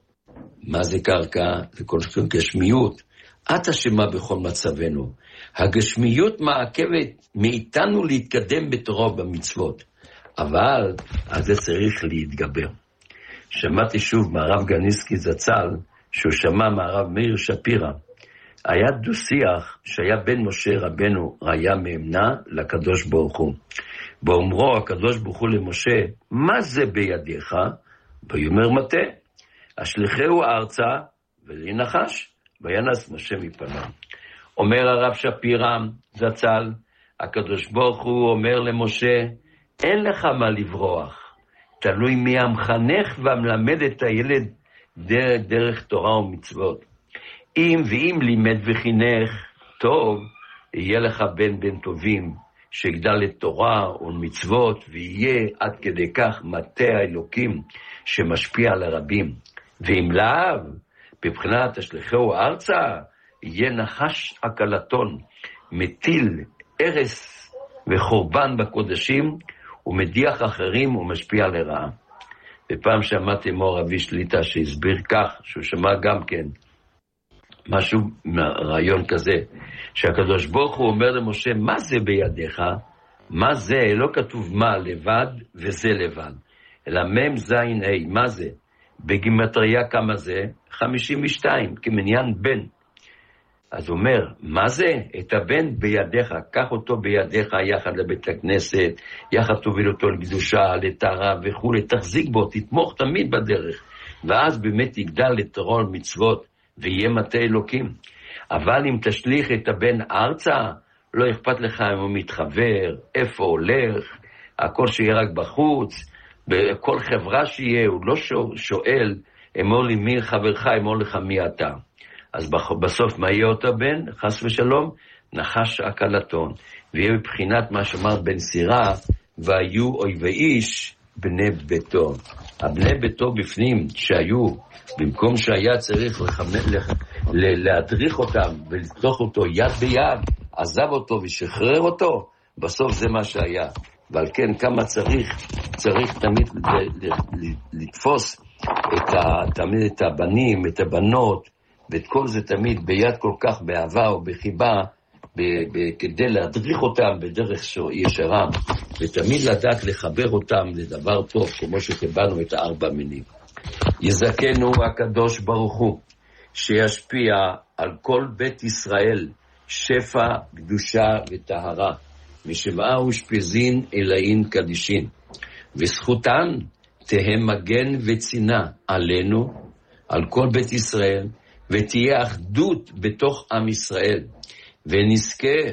מה זה קרקע? זה כל כך גשמיות. את אשמה בכל מצבנו. הגשמיות מעכבת מאיתנו להתקדם בתורה ובמצוות. אבל על זה צריך להתגבר. שמעתי שוב מהרב גניסקי זצ"ל, שהוא שמע מהרב מאיר שפירא. היה דו-שיח שהיה בין משה רבנו ראיה מאמנה לקדוש ברוך הוא. באומרו הקדוש ברוך הוא למשה, מה זה בידיך? ויאמר מטה, השליחהו ארצה ולנחש, וינס משה מפניו. אומר הרב שפירא זצ"ל, הקדוש ברוך הוא אומר למשה, אין לך מה לברוח, תלוי מי המחנך והמלמד את הילד דרך, דרך תורה ומצוות. אם ואם לימד וחינך, טוב, יהיה לך בן בן טובים, שיגדל לתורה ומצוות, ויהיה עד כדי כך מטה האלוקים שמשפיע על הרבים. ואם לאו, בבחינת השליחהו ארצה, יהיה נחש הקלטון, מטיל הרס וחורבן בקודשים, ומדיח אחרים ומשפיע לרעה. ופעם שמעתי מור אבי שליטה שהסביר כך, שהוא שמע גם כן, משהו רעיון כזה, שהקדוש ברוך הוא אומר למשה, מה זה בידיך? מה זה? לא כתוב מה לבד וזה לבד, אלא מם זין ה', מה זה? בגימטריה כמה זה? חמישים ושתיים, כמניין בן. אז הוא אומר, מה זה? את הבן בידיך, קח אותו בידיך יחד לבית הכנסת, יחד תוביל אותו לקדושה, לטהרה וכו', תחזיק בו, תתמוך תמיד בדרך, ואז באמת יגדל לתורה ומצוות, ויהיה מטה אלוקים. אבל אם תשליך את הבן ארצה, לא אכפת לך אם הוא מתחבר, איפה הולך, הכל שיהיה רק בחוץ, בכל חברה שיהיה, הוא לא שואל, אמור לי מי חברך, אמור לך מי אתה. אז בסוף מה יהיה אותו בן? חס ושלום, נחש הקלטון. ויהיה מבחינת מה שאמר בן סירה, והיו אויבי איש בני ביתו. הבני ביתו בפנים שהיו, במקום שהיה צריך להדריך אותם ולתוך אותו יד ביד, עזב אותו ושחרר אותו, בסוף זה מה שהיה. ועל כן כמה צריך, צריך תמיד לתפוס את, ה, תמיד את הבנים, את הבנות, ואת כל זה תמיד ביד כל כך באהבה או בחיבה, ב, ב, כדי להדריך אותם בדרך ישרה, ותמיד לדעת לחבר אותם לדבר טוב, כמו שקיבלנו את הארבע מינים. יזכנו הקדוש ברוך הוא, שישפיע על כל בית ישראל, שפע, קדושה וטהרה, משבעה ושפזין אלאין קדישין, וזכותן תהיה מגן וצינה עלינו, על כל בית ישראל, ותהיה אחדות בתוך עם ישראל, ונזכה,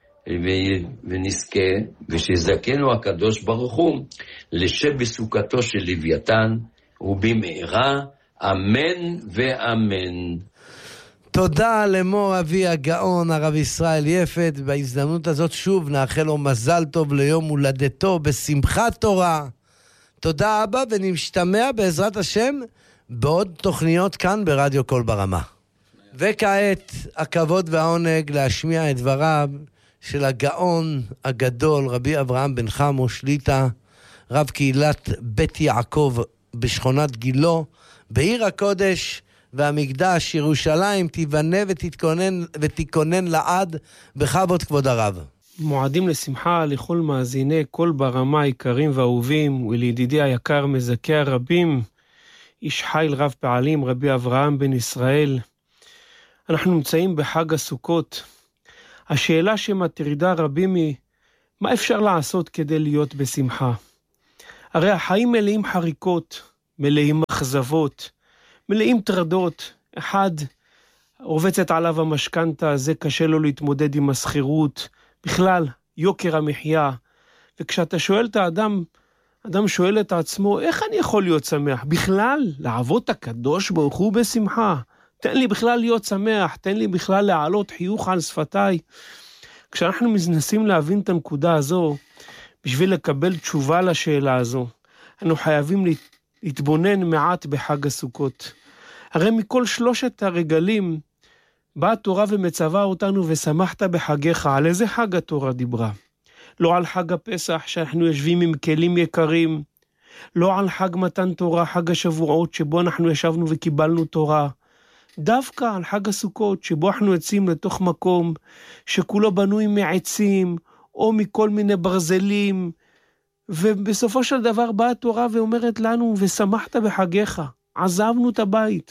ונזכה, ושיזכנו הקדוש ברוך הוא, לשב בסוכתו של לוויתן, ובמהרה, אמן ואמן. תודה למור אבי הגאון, הרב ישראל יפת. בהזדמנות הזאת שוב נאחל לו מזל טוב ליום הולדתו בשמחת תורה. תודה אבא, ונשתמע בעזרת השם בעוד תוכניות כאן ברדיו קול ברמה. וכעת הכבוד והעונג להשמיע את דבריו של הגאון הגדול רבי אברהם בן חמו שליטה, רב קהילת בית יעקב בשכונת גילו, בעיר הקודש והמקדש ירושלים, תיבנה ותתכונן, ותתכונן לעד בכבוד כבוד הרב. מועדים לשמחה לכל מאזיני קול ברמה היקרים ואהובים, ולידידי היקר מזכה הרבים, איש חיל רב פעלים רבי אברהם בן ישראל. אנחנו נמצאים בחג הסוכות. השאלה שמטרידה רבים היא, מה אפשר לעשות כדי להיות בשמחה? הרי החיים מלאים חריקות, מלאים אכזבות, מלאים טרדות. אחד רובצת עליו המשכנתה, זה קשה לו להתמודד עם הסחירות, בכלל יוקר המחיה. וכשאתה שואל את האדם, אדם שואל את עצמו, איך אני יכול להיות שמח? בכלל, לעבוד את הקדוש ברוך הוא בשמחה. תן לי בכלל להיות שמח, תן לי בכלל להעלות חיוך על שפתיי. כשאנחנו מנסים להבין את הנקודה הזו, בשביל לקבל תשובה לשאלה הזו, אנו חייבים להתבונן מעט בחג הסוכות. הרי מכל שלושת הרגלים, באה התורה ומצווה אותנו ושמחת בחגיך. על איזה חג התורה דיברה? לא על חג הפסח שאנחנו יושבים עם כלים יקרים, לא על חג מתן תורה, חג השבועות שבו אנחנו ישבנו וקיבלנו תורה, דווקא על חג הסוכות שבו אנחנו יוצאים לתוך מקום שכולו בנוי מעצים או מכל מיני ברזלים, ובסופו של דבר באה התורה ואומרת לנו ושמחת בחגיך. עזבנו את הבית,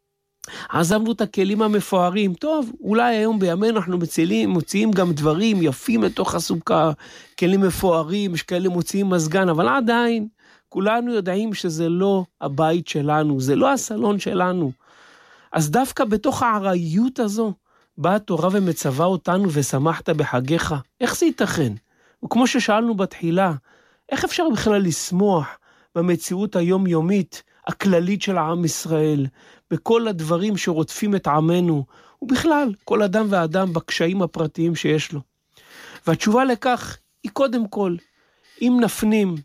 עזבנו את הכלים המפוארים. טוב, אולי היום בימינו אנחנו מצילים, מוציאים גם דברים יפים לתוך הסוכה, כלים מפוארים, יש כאלה מוציאים מזגן, אבל עדיין כולנו יודעים שזה לא הבית שלנו, זה לא הסלון שלנו. אז דווקא בתוך העריות הזו, באה התורה ומצווה אותנו ושמחת בחגיך. איך זה ייתכן? וכמו ששאלנו בתחילה, איך אפשר בכלל לשמוח במציאות היומיומית הכללית של העם ישראל, בכל הדברים שרודפים את עמנו, ובכלל כל אדם ואדם בקשיים הפרטיים שיש לו? והתשובה לכך היא קודם כל, אם נפנים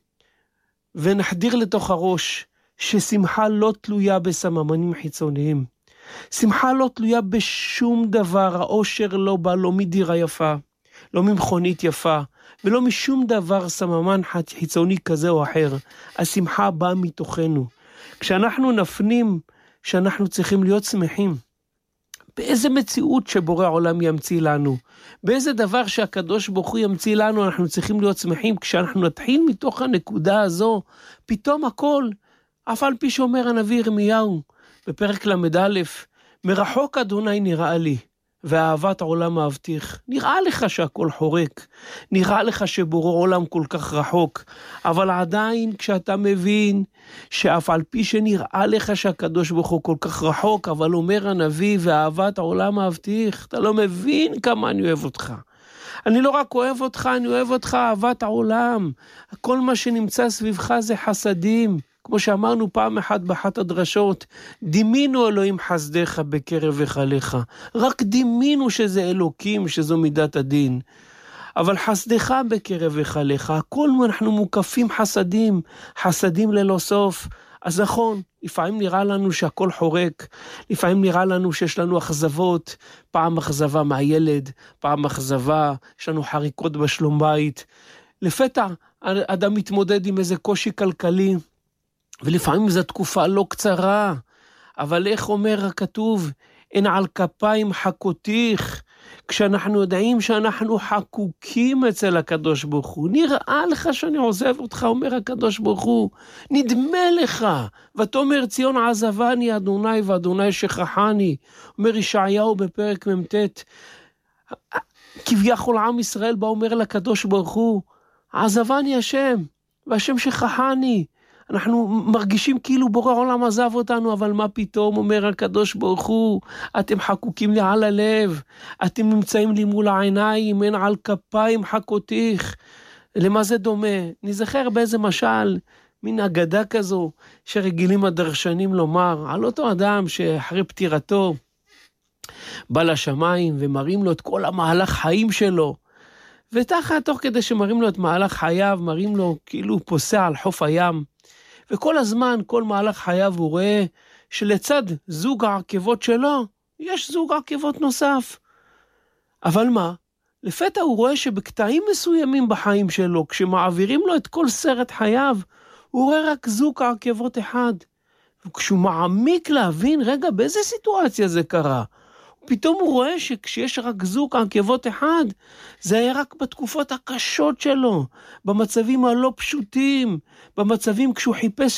ונחדיר לתוך הראש ששמחה לא תלויה בסממנים חיצוניים, שמחה לא תלויה בשום דבר, האושר לא בא לא מדירה יפה, לא ממכונית יפה, ולא משום דבר סממן חיצוני כזה או אחר. השמחה באה מתוכנו. כשאנחנו נפנים שאנחנו צריכים להיות שמחים, באיזה מציאות שבורא העולם ימציא לנו, באיזה דבר שהקדוש ברוך הוא ימציא לנו, אנחנו צריכים להיות שמחים. כשאנחנו נתחיל מתוך הנקודה הזו, פתאום הכל, אף על פי שאומר הנביא ירמיהו, בפרק למד א', מרחוק אדוני נראה לי, ואהבת העולם אהבתיך. נראה לך שהכל חורק, נראה לך שבורא עולם כל כך רחוק, אבל עדיין כשאתה מבין שאף על פי שנראה לך שהקדוש ברוך הוא כל כך רחוק, אבל אומר הנביא, ואהבת העולם אהבתיך, אתה לא מבין כמה אני אוהב אותך. אני לא רק אוהב אותך, אני אוהב אותך אהבת העולם. כל מה שנמצא סביבך זה חסדים. כמו שאמרנו פעם אחת באחת הדרשות, דימינו אלוהים חסדיך בקרב היכליך. רק דימינו שזה אלוקים, שזו מידת הדין. אבל חסדיך בקרב היכליך, הכל אנחנו מוקפים חסדים, חסדים ללא סוף. אז נכון, לפעמים נראה לנו שהכל חורק, לפעמים נראה לנו שיש לנו אכזבות, פעם אכזבה מהילד, פעם אכזבה, יש לנו חריקות בשלום בית. לפתע אדם מתמודד עם איזה קושי כלכלי, ולפעמים זו תקופה לא קצרה, אבל איך אומר הכתוב, אין על כפיים חכותיך, כשאנחנו יודעים שאנחנו חקוקים אצל הקדוש ברוך הוא, נראה לך שאני עוזב אותך, אומר הקדוש ברוך הוא, נדמה לך, ותאמר ציון עזבני אדוני ואדוני שכחני, אומר ישעיהו בפרק ממתת, כביכול עם ישראל בא אומר לקדוש ברוך הוא, עזבני השם, והשם שכחני, אנחנו מרגישים כאילו בורא עולם עזב אותנו, אבל מה פתאום אומר הקדוש ברוך הוא, אתם חקוקים לי על הלב, אתם נמצאים לי מול העיניים, אין על כפיים חכותיך. למה זה דומה? נזכר באיזה משל, מין אגדה כזו, שרגילים הדרשנים לומר, על אותו אדם שאחרי פטירתו, בא לשמיים ומראים לו את כל המהלך חיים שלו, ותחת תוך כדי שמראים לו את מהלך חייו, מראים לו כאילו הוא פוסע על חוף הים, וכל הזמן, כל מהלך חייו הוא רואה שלצד זוג העקבות שלו, יש זוג עקבות נוסף. אבל מה? לפתע הוא רואה שבקטעים מסוימים בחיים שלו, כשמעבירים לו את כל סרט חייו, הוא רואה רק זוג העקבות אחד. וכשהוא מעמיק להבין, רגע, באיזה סיטואציה זה קרה? פתאום הוא רואה שכשיש רק זוג עקבות אחד, זה היה רק בתקופות הקשות שלו, במצבים הלא פשוטים, במצבים כשהוא חיפש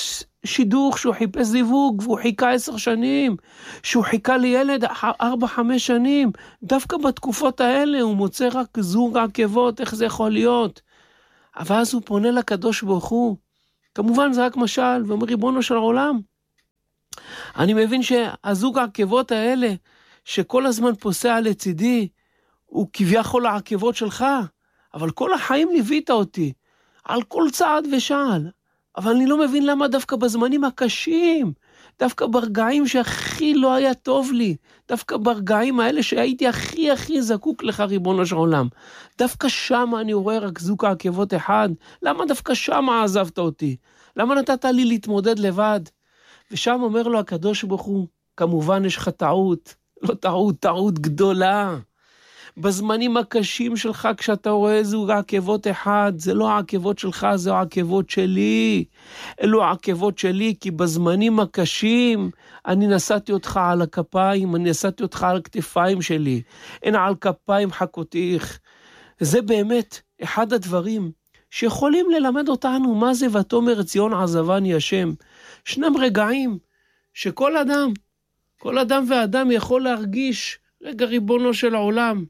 שידוך, שהוא חיפש זיווג, והוא חיכה עשר שנים, שהוא חיכה לילד ארבע, חמש שנים, דווקא בתקופות האלה הוא מוצא רק זוג עקבות, איך זה יכול להיות? אבל אז הוא פונה לקדוש ברוך הוא, כמובן זה רק משל, ואומר ריבונו של העולם, אני מבין שהזוג העקבות האלה, שכל הזמן פוסע לצידי, הוא כביכול העקבות שלך, אבל כל החיים ליווית אותי, על כל צעד ושעל, אבל אני לא מבין למה דווקא בזמנים הקשים, דווקא ברגעים שהכי לא היה טוב לי, דווקא ברגעים האלה שהייתי הכי הכי זקוק לך ריבונו של עולם, דווקא שם אני רואה רק זוג העקבות אחד, למה דווקא שם עזבת אותי? למה נתת לי להתמודד לבד? ושם אומר לו הקדוש ברוך הוא, כמובן יש לך טעות, לא טעות, טעות גדולה. בזמנים הקשים שלך, כשאתה רואה זוג עקבות אחד, זה לא העקבות שלך, זה העקבות שלי. אלו העקבות שלי, כי בזמנים הקשים, אני נשאתי אותך על הכפיים, אני נשאתי אותך על הכתפיים שלי. אין על כפיים חכותיך. זה באמת אחד הדברים שיכולים ללמד אותנו מה זה ותאמר ציון עזבני השם. שנם רגעים שכל אדם, כל אדם ואדם יכול להרגיש, רגע ריבונו של העולם,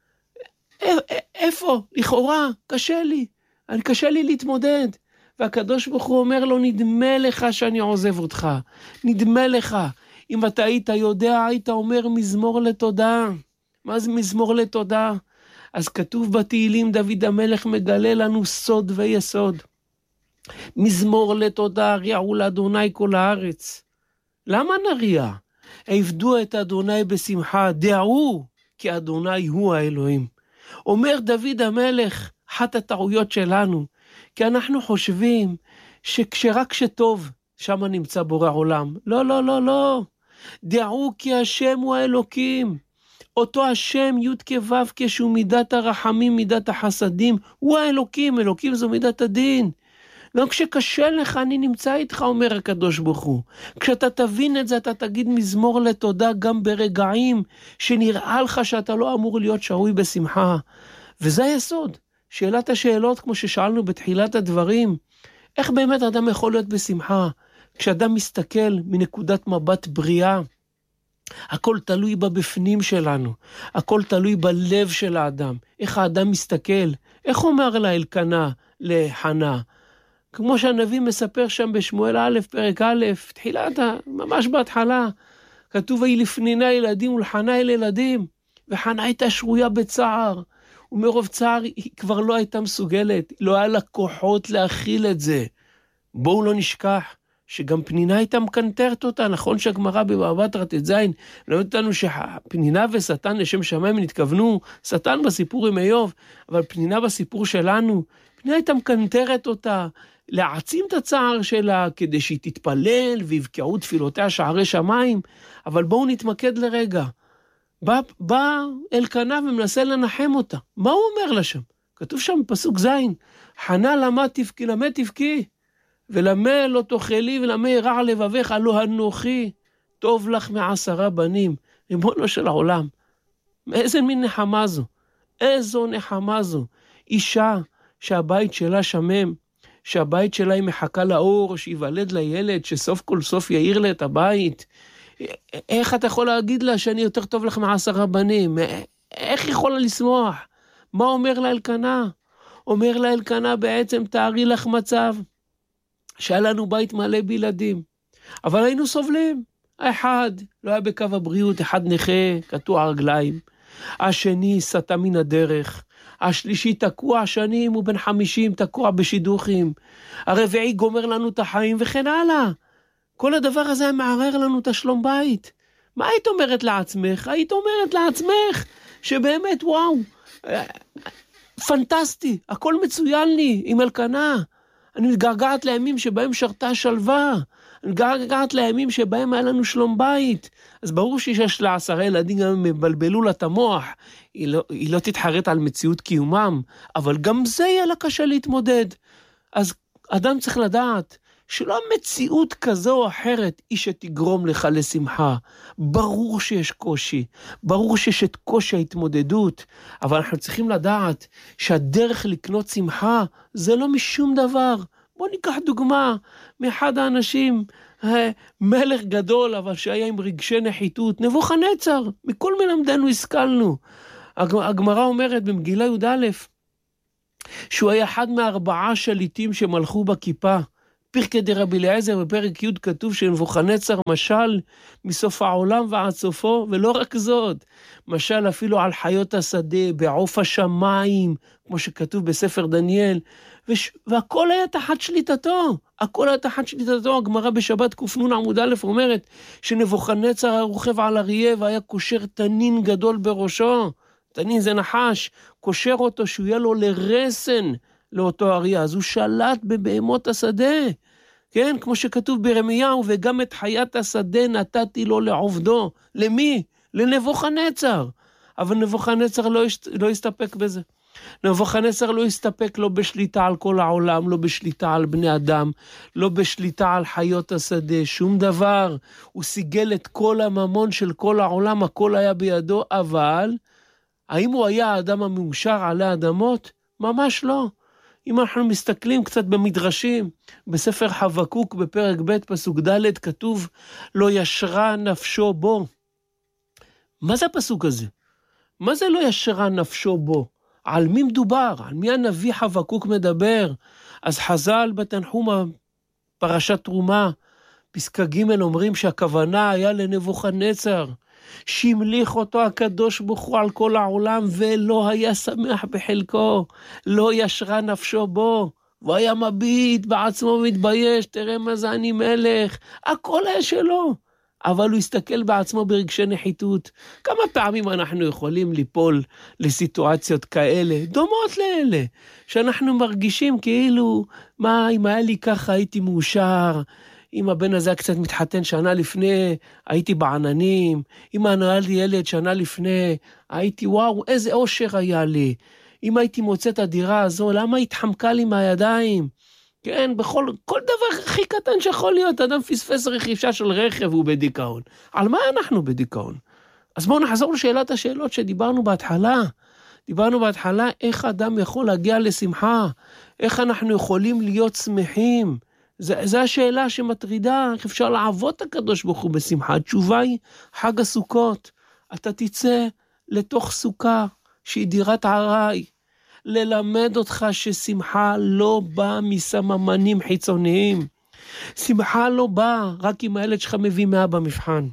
איפה? לכאורה, קשה לי, אני קשה לי להתמודד, והקדוש ברוך הוא אומר לו, נדמה לך שאני עוזב אותך, נדמה לך, אם אתה היית יודע, היית אומר מזמור לתודה. מה זה מזמור לתודה? אז כתוב בתהילים, דוד המלך מגלה לנו סוד ויסוד, מזמור לתודה, ריעו לאדוני כל הארץ. למה נריע? עבדו את אדוני בשמחה, דעו כי אדוני הוא האלוהים. אומר דוד המלך, אחת הטעויות שלנו, כי אנחנו חושבים שכשרק שטוב, שם נמצא בורא עולם. לא, לא, לא, לא. דעו כי השם הוא האלוקים. אותו השם י' כו' כשהוא מידת הרחמים, מידת החסדים, הוא האלוקים, אלוקים זו מידת הדין. גם כשקשה לך אני נמצא איתך, אומר הקדוש ברוך הוא. כשאתה תבין את זה, אתה תגיד מזמור לתודה גם ברגעים שנראה לך שאתה לא אמור להיות שרוי בשמחה. וזה היסוד. שאלת השאלות, כמו ששאלנו בתחילת הדברים, איך באמת אדם יכול להיות בשמחה? כשאדם מסתכל מנקודת מבט בריאה, הכל תלוי בבפנים שלנו, הכל תלוי בלב של האדם. איך האדם מסתכל? איך אומר לה אלקנה לחנה? כמו שהנביא מספר שם בשמואל א', פרק א', תחילת, ממש בהתחלה, כתוב, היא לפנינה ילדים ולחנה אל ילדים, וחנה הייתה שרויה בצער, ומרוב צער היא כבר לא הייתה מסוגלת, לא היה לה כוחות להכיל את זה. בואו לא נשכח שגם פנינה הייתה מקנטרת אותה, נכון שהגמרא בבבא בתרא ט"ז, למדת לנו שפנינה ושטן לשם שמיים נתכוונו, שטן בסיפור עם איוב, אבל פנינה בסיפור שלנו, פנינה הייתה מקנטרת אותה, להעצים את הצער שלה, כדי שהיא תתפלל ויבקעו תפילותיה שערי שמיים, אבל בואו נתמקד לרגע. בא, בא אלקנה ומנסה לנחם אותה. מה הוא אומר לה שם? כתוב שם פסוק זין, חנה למה תבכי, למה תבכי, ולמה לא תאכלי, ולמה רע לבבך, הלא אנוכי, טוב לך מעשרה בנים. ריבונו של העולם, איזה מין נחמה זו? איזו נחמה זו? אישה שהבית שלה שמם, שהבית שלה היא מחכה לאור, שיוולד לילד, שסוף כל סוף יאיר לה את הבית. איך אתה יכול להגיד לה שאני יותר טוב לך מעשרה בנים? איך יכולה לשמוח? מה אומר לה אלקנה? אומר לה אלקנה בעצם, תארי לך מצב, שהיה לנו בית מלא בילדים, אבל היינו סובלים. האחד לא היה בקו הבריאות, אחד נכה, קטוע רגליים, השני סטה מן הדרך, השלישי תקוע שנים, הוא בן חמישים, תקוע בשידוכים, הרביעי גומר לנו את החיים וכן הלאה. כל הדבר הזה מערער לנו את השלום בית. מה היית אומרת לעצמך? היית אומרת לעצמך שבאמת וואו, פנטסטי, הכל מצוין לי עם אלקנה. אני מתגעגעת לימים שבהם שרתה שלווה, אני מתגעגעת לימים שבהם היה לנו שלום בית. אז ברור שיש לה עשרה ילדים, גם מבלבלו לה את המוח, היא לא, היא לא תתחרט על מציאות קיומם, אבל גם זה יהיה לה קשה להתמודד. אז אדם צריך לדעת שלא מציאות כזו או אחרת היא שתגרום לך לשמחה. ברור שיש קושי, ברור שיש את קושי ההתמודדות, אבל אנחנו צריכים לדעת שהדרך לקנות שמחה זה לא משום דבר, בוא ניקח דוגמה מאחד האנשים, מלך גדול, אבל שהיה עם רגשי נחיתות, נבוכדנצר, מכל מלמדנו השכלנו. הגמרא אומרת במגילה י"א, שהוא היה אחד מארבעה שליטים שמלכו בכיפה. פרקי דרבי אליעזר בפרק י' כתוב שנבוכדנצר משל מסוף העולם ועד סופו, ולא רק זאת, משל אפילו על חיות השדה, בעוף השמיים, כמו שכתוב בספר דניאל, וש... והכל היה תחת שליטתו, הכל היה תחת שליטתו. הגמרא בשבת ק"נ עמוד א' אומרת שנבוכדנצר היה רוכב על אריה והיה קושר תנין גדול בראשו, תנין זה נחש, קושר אותו שהוא יהיה לו לרסן לאותו אריה, אז הוא שלט בבהמות השדה, כן, כמו שכתוב בירמיהו, וגם את חיית השדה נתתי לו לעובדו. למי? לנבוכדנצר. אבל נבוכדנצר לא, יש... לא הסתפק בזה. נבוכדנצר לא הסתפק לא בשליטה על כל העולם, לא בשליטה על בני אדם, לא בשליטה על חיות השדה, שום דבר. הוא סיגל את כל הממון של כל העולם, הכל היה בידו, אבל האם הוא היה האדם המאושר עלי אדמות? ממש לא. אם אנחנו מסתכלים קצת במדרשים, בספר חבקוק בפרק ב' פסוק ד' כתוב, לא ישרה נפשו בו. מה זה הפסוק הזה? מה זה לא ישרה נפשו בו? על מי מדובר? על מי הנביא חבקוק מדבר? אז חז"ל בתנחום פרשת תרומה, פסקה ג' אומרים שהכוונה היה לנבוכדנצר, שהמליך אותו הקדוש ברוך הוא על כל העולם, ולא היה שמח בחלקו, לא ישרה נפשו בו, והוא היה מביט בעצמו מתבייש, תראה מה זה אני מלך, הכל היה שלו, אבל הוא הסתכל בעצמו ברגשי נחיתות. כמה פעמים אנחנו יכולים ליפול לסיטואציות כאלה, דומות לאלה, שאנחנו מרגישים כאילו, מה אם היה לי ככה הייתי מאושר, אם הבן הזה קצת מתחתן שנה לפני, הייתי בעננים, אם היה לי ילד שנה לפני, הייתי וואו, איזה אושר היה לי, אם הייתי מוצא את הדירה הזו, למה התחמקה לי מהידיים? כן, בכל, כל דבר הכי קטן שיכול להיות, אדם פספס רכישה של רכב והוא בדיכאון. על מה אנחנו בדיכאון? אז בואו נחזור לשאלת השאלות שדיברנו בהתחלה. דיברנו בהתחלה איך אדם יכול להגיע לשמחה, איך אנחנו יכולים להיות שמחים. זו השאלה שמטרידה, איך אפשר לעבוד את הקדוש ברוך הוא בשמחה. התשובה היא חג הסוכות. אתה תצא לתוך סוכה שהיא דירת ערי, ללמד אותך ששמחה לא באה מסממנים חיצוניים. שמחה לא באה רק אם הילד שלך מביא מאה במבחן.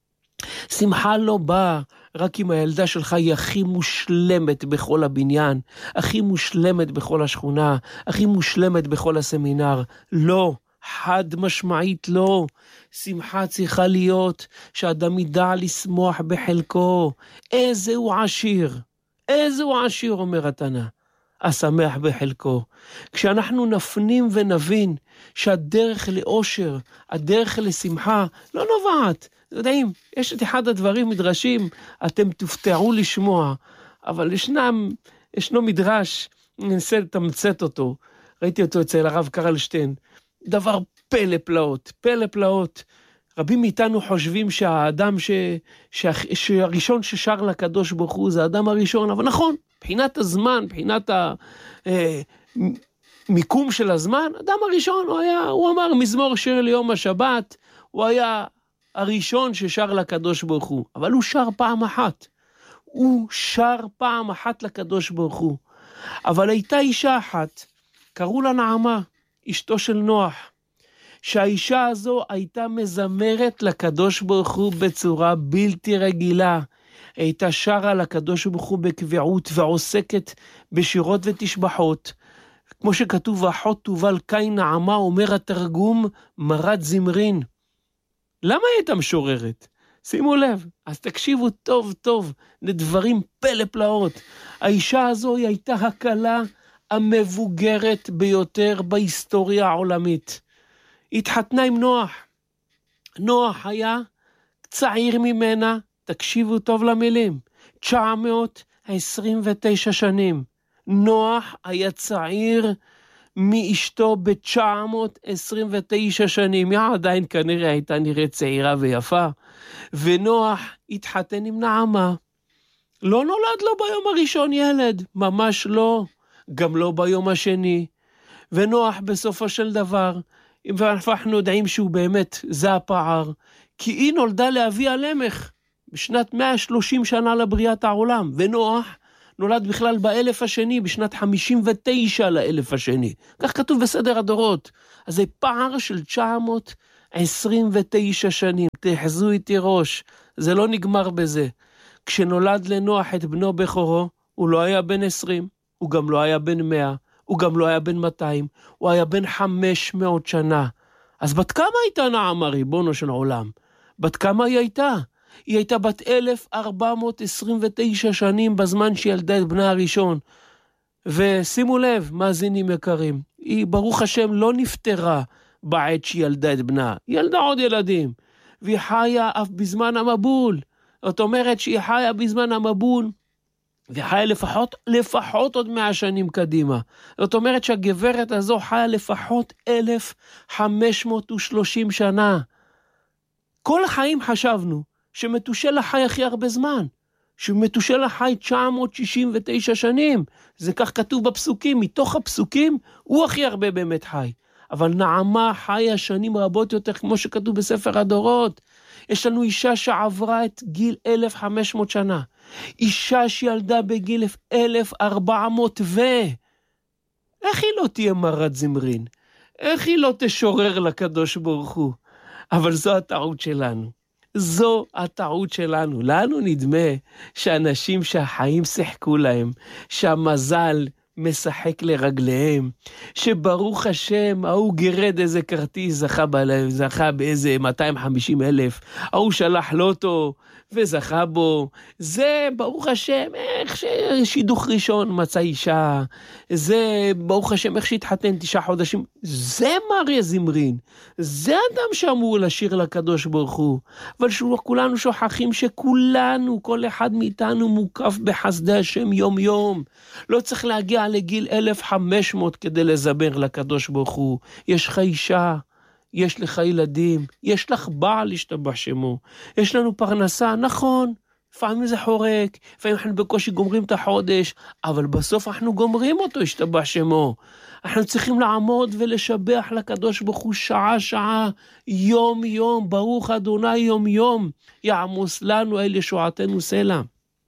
שמחה לא באה רק אם הילדה שלך היא הכי מושלמת בכל הבניין, הכי מושלמת בכל השכונה, הכי מושלמת בכל הסמינר. לא, חד משמעית לא. שמחה צריכה להיות שאדם ידע לשמוח בחלקו. איזה הוא עשיר, איזה הוא עשיר, אומר התנא, השמח בחלקו. כשאנחנו נפנים ונבין שהדרך לאושר, הדרך לשמחה, לא נובעת. יודעים, יש את אחד הדברים מדרשים, אתם תופתעו לשמוע, אבל ישנם, ישנו מדרש, ננסה לתמצת אותו, ראיתי אותו אצל הרב קרלשטיין, דבר פלא פלאות, פלא פלאות. רבים מאיתנו חושבים שהאדם ש... שה... שהראשון ששר לקדוש ברוך הוא זה האדם הראשון, אבל נכון, מבחינת הזמן, מבחינת המיקום של הזמן, אדם הראשון הוא היה, הוא אמר מזמור שיר ליום השבת, הוא היה הראשון ששר לקדוש ברוך הוא, אבל הוא שר פעם אחת, הוא שר פעם אחת לקדוש ברוך הוא, אבל הייתה אישה אחת, קראו לה נעמה, אשתו של נוח, שהאישה הזו הייתה מזמרת לקדוש ברוך הוא בצורה בלתי רגילה, הייתה שרה לקדוש ברוך הוא בקביעות ועוסקת בשירות ותשבחות, כמו שכתוב, ואחות תובל קין נעמה, אומר התרגום, מרת זמרין. למה היא הייתה משוררת? שימו לב, אז תקשיבו טוב טוב לדברים פלא פלאות. האישה הזו היא הייתה הכלה המבוגרת ביותר בהיסטוריה העולמית. התחתנה עם נוח. נוח היה צעיר ממנה, תקשיבו טוב למילים, תשע מאות עשרים ותשע שנים. נוח היה צעיר מאשתו ב-תשע מאות עשרים ותשע שנים, היא עדיין כנראה הייתה נראית צעירה ויפה, ונוח התחתן עם נעמה. לא נולד לו ביום הראשון ילד, ממש לא, גם לא ביום השני, ונוח בסופו של דבר, ואנחנו יודעים שהוא באמת, זה הפער, כי היא נולדה לאבי הלמך, בשנת מאה ושלושים שנה לבריאת העולם, ונוח נולד בכלל באלף השני, בשנת חמישים ותשע לאלף השני. כך כתוב בסדר הדורות. אז זה פער של תשע מאות עשרים ותשע שנים. תחזו איתי ראש, זה לא נגמר בזה. כשנולד לנוח את בנו בכורו, הוא לא היה בן עשרים, הוא גם לא היה בן מאה, הוא גם לא היה בן מאתיים, הוא היה בן חמש מאות שנה. אז בת כמה הייתה נעמה, ריבונו של עולם? בת כמה היא הייתה? היא הייתה בת אלף ארבע מאות עשרים ותשע שנים בזמן שהיא ילדה את בנה הראשון. ושימו לב, מאזינים יקרים, היא ברוך השם לא נפטרה בעת שהיא ילדה את בנה. היא ילדה עוד ילדים, והיא חיה אף בזמן המבול. זאת אומרת שהיא חיה בזמן המבול, וחיה לפחות, לפחות עוד מאה שנים קדימה. זאת אומרת שהגברת הזו חיה לפחות אלף חמש מאות ושלושים שנה. כל החיים חשבנו שמתושלח חי הכי הרבה זמן, שמתושלח חי תשע מאות שישים ותשע שנים, זה כך כתוב בפסוקים, מתוך הפסוקים הוא הכי הרבה באמת חי, אבל נעמה חיה שנים רבות יותר, כמו שכתוב בספר הדורות. יש לנו אישה שעברה את גיל אלף וחמש מאות שנה, אישה שילדה בגיל אלף וארבע מאות ו... איך היא לא תהיה מרת זמרין? איך היא לא תשורר לקדוש ברוך הוא? אבל זו הטעות שלנו. זו הטעות שלנו. לנו נדמה שאנשים שהחיים שחקו להם, שהמזל משחק לרגליהם, שברוך השם, ההוא גירד איזה כרטיס, זכה, בלב, זכה באיזה מאתיים וחמישים אלף, ההוא שלח לוטו וזכה בו, זה ברוך השם, איך שידוך ראשון מצא אישה, זה ברוך השם, איך שהתחתן תשעה חודשים, זה מריה זמרין, זה אדם שאמור לשיר לקדוש ברוך הוא, אבל כולנו שוכחים שכולנו, כל אחד מאיתנו מוקף בחסדי השם יום יום, לא צריך להגיע לגיל אלף וחמש מאות כדי לזבר לקדוש ברוך הוא. יש לך אישה, יש לך ילדים, יש לך בעל להשתבח שמו, יש לנו פרנסה, נכון, לפעמים זה חורק, לפעמים אנחנו בקושי גומרים את החודש, אבל בסוף אנחנו גומרים אותו, השתבח שמו. אנחנו צריכים לעמוד ולשבח לקדוש ברוך הוא שעה שעה, יום יום, ברוך אדוני יום יום, יעמוס לנו אל ישועתנו סלע.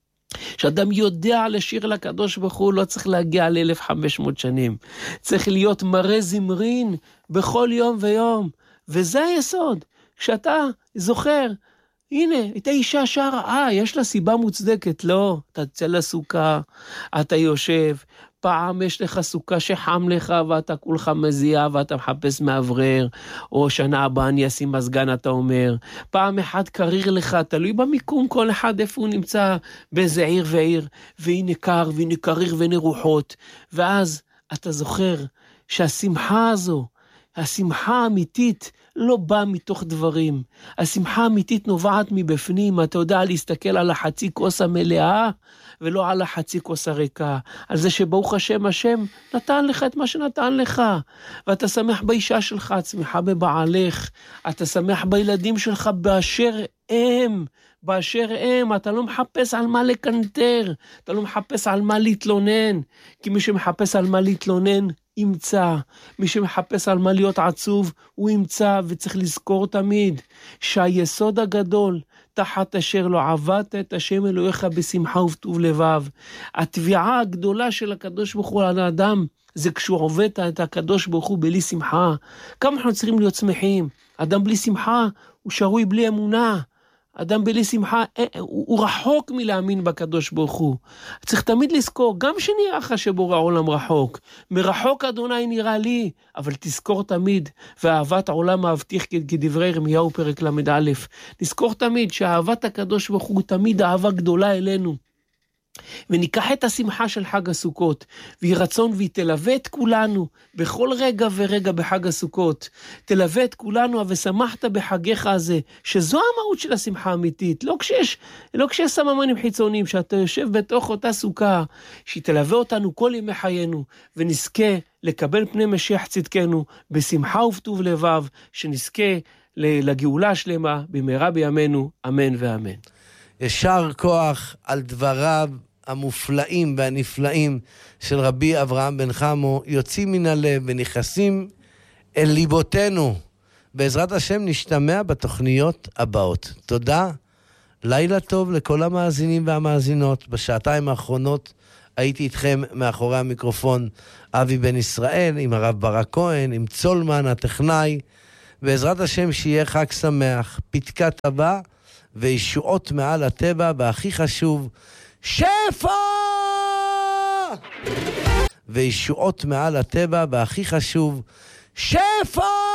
שאדם יודע לשיר לקדוש ברוך הוא, לא צריך להגיע ל-אלף וחמש מאות שנים. צריך להיות מראה זמרין בכל יום ויום. וזה היסוד. כשאתה זוכר, הנה, את האישה שרה, אה, יש לה סיבה מוצדקת. לא, אתה תצא לסוכה, אתה יושב, פעם יש לך סוכה שחם לך, ואתה כולך מזיע, ואתה מחפש מאוורר, או שנה הבאה אני אשים מזגן, אתה אומר. פעם אחד קריר לך, תלוי במיקום, כל אחד איפה הוא נמצא, באיזה עיר ועיר, והנה קר, והנה קריר, והנה רוחות. ואז אתה זוכר שהשמחה הזו, השמחה האמיתית, לא באה מתוך דברים. השמחה האמיתית נובעת מבפנים. אתה יודע להסתכל על החצי כוס המלאה, ולא על החצי כוס הריקה. על זה שברוך השם, השם נתן לך את מה שנתן לך. ואתה שמח באישה שלך, שמחה בבעלך. אתה שמח בילדים שלך באשר הם. באשר הם. אתה לא מחפש על מה לקנטר. אתה לא מחפש על מה להתלונן. כי מי שמחפש על מה להתלונן, ימצא. מי שמחפש על מה להיות עצוב, הוא ימצא, וצריך לזכור תמיד שהיסוד הגדול, תחת אשר לא עבדת את השם אלוהיך בשמחה ובטוב לבב. התביעה הגדולה של הקדוש ברוך הוא על האדם, זה כשהוא עובד את הקדוש ברוך הוא בלי שמחה. כמה אנחנו צריכים להיות שמחים? אדם בלי שמחה, הוא שרוי בלי אמונה. אדם בלי שמחה, הוא, הוא רחוק מלהאמין בקדוש ברוך הוא. צריך תמיד לזכור, גם שנראה לך שבורא העולם רחוק, מרחוק אדוני נראה לי, אבל תזכור תמיד, ואהבת העולם מבטיח כדברי ירמיהו פרק למד א', נזכור תמיד שאהבת הקדוש ברוך הוא תמיד אהבה גדולה אלינו, וניקח את השמחה של חג הסוכות, והיא רצון והיא תלווה את כולנו, בכל רגע ורגע בחג הסוכות, תלווה את כולנו, ושמחת בחגיך הזה, שזו המהות של השמחה האמיתית, לא כשיש, לא כשיש סממנים חיצוניים, שאתה יושב בתוך אותה סוכה, שהיא תלווה אותנו כל ימי חיינו, ונזכה לקבל פני משיח צדקנו, בשמחה ובטוב לבב, שנזכה לגאולה השלמה, במהרה בימינו, אמן ואמן. ישר כוח על דבריו המופלאים והנפלאים של רבי אברהם בן חמו יוצאים מן הלב ונכנסים אל ליבותינו. בעזרת השם נשתמע בתוכניות הבאות. תודה, לילה טוב לכל המאזינים והמאזינות. בשעתיים האחרונות הייתי איתכם מאחורי המיקרופון אבי בן ישראל, עם הרב ברק כהן, עם צולמן הטכנאי. בעזרת השם שיהיה חג שמח, פתקה טבע וישועות מעל הטבע, והכי חשוב, שפע! וישועות מעל הטבע, והכי חשוב, שפע!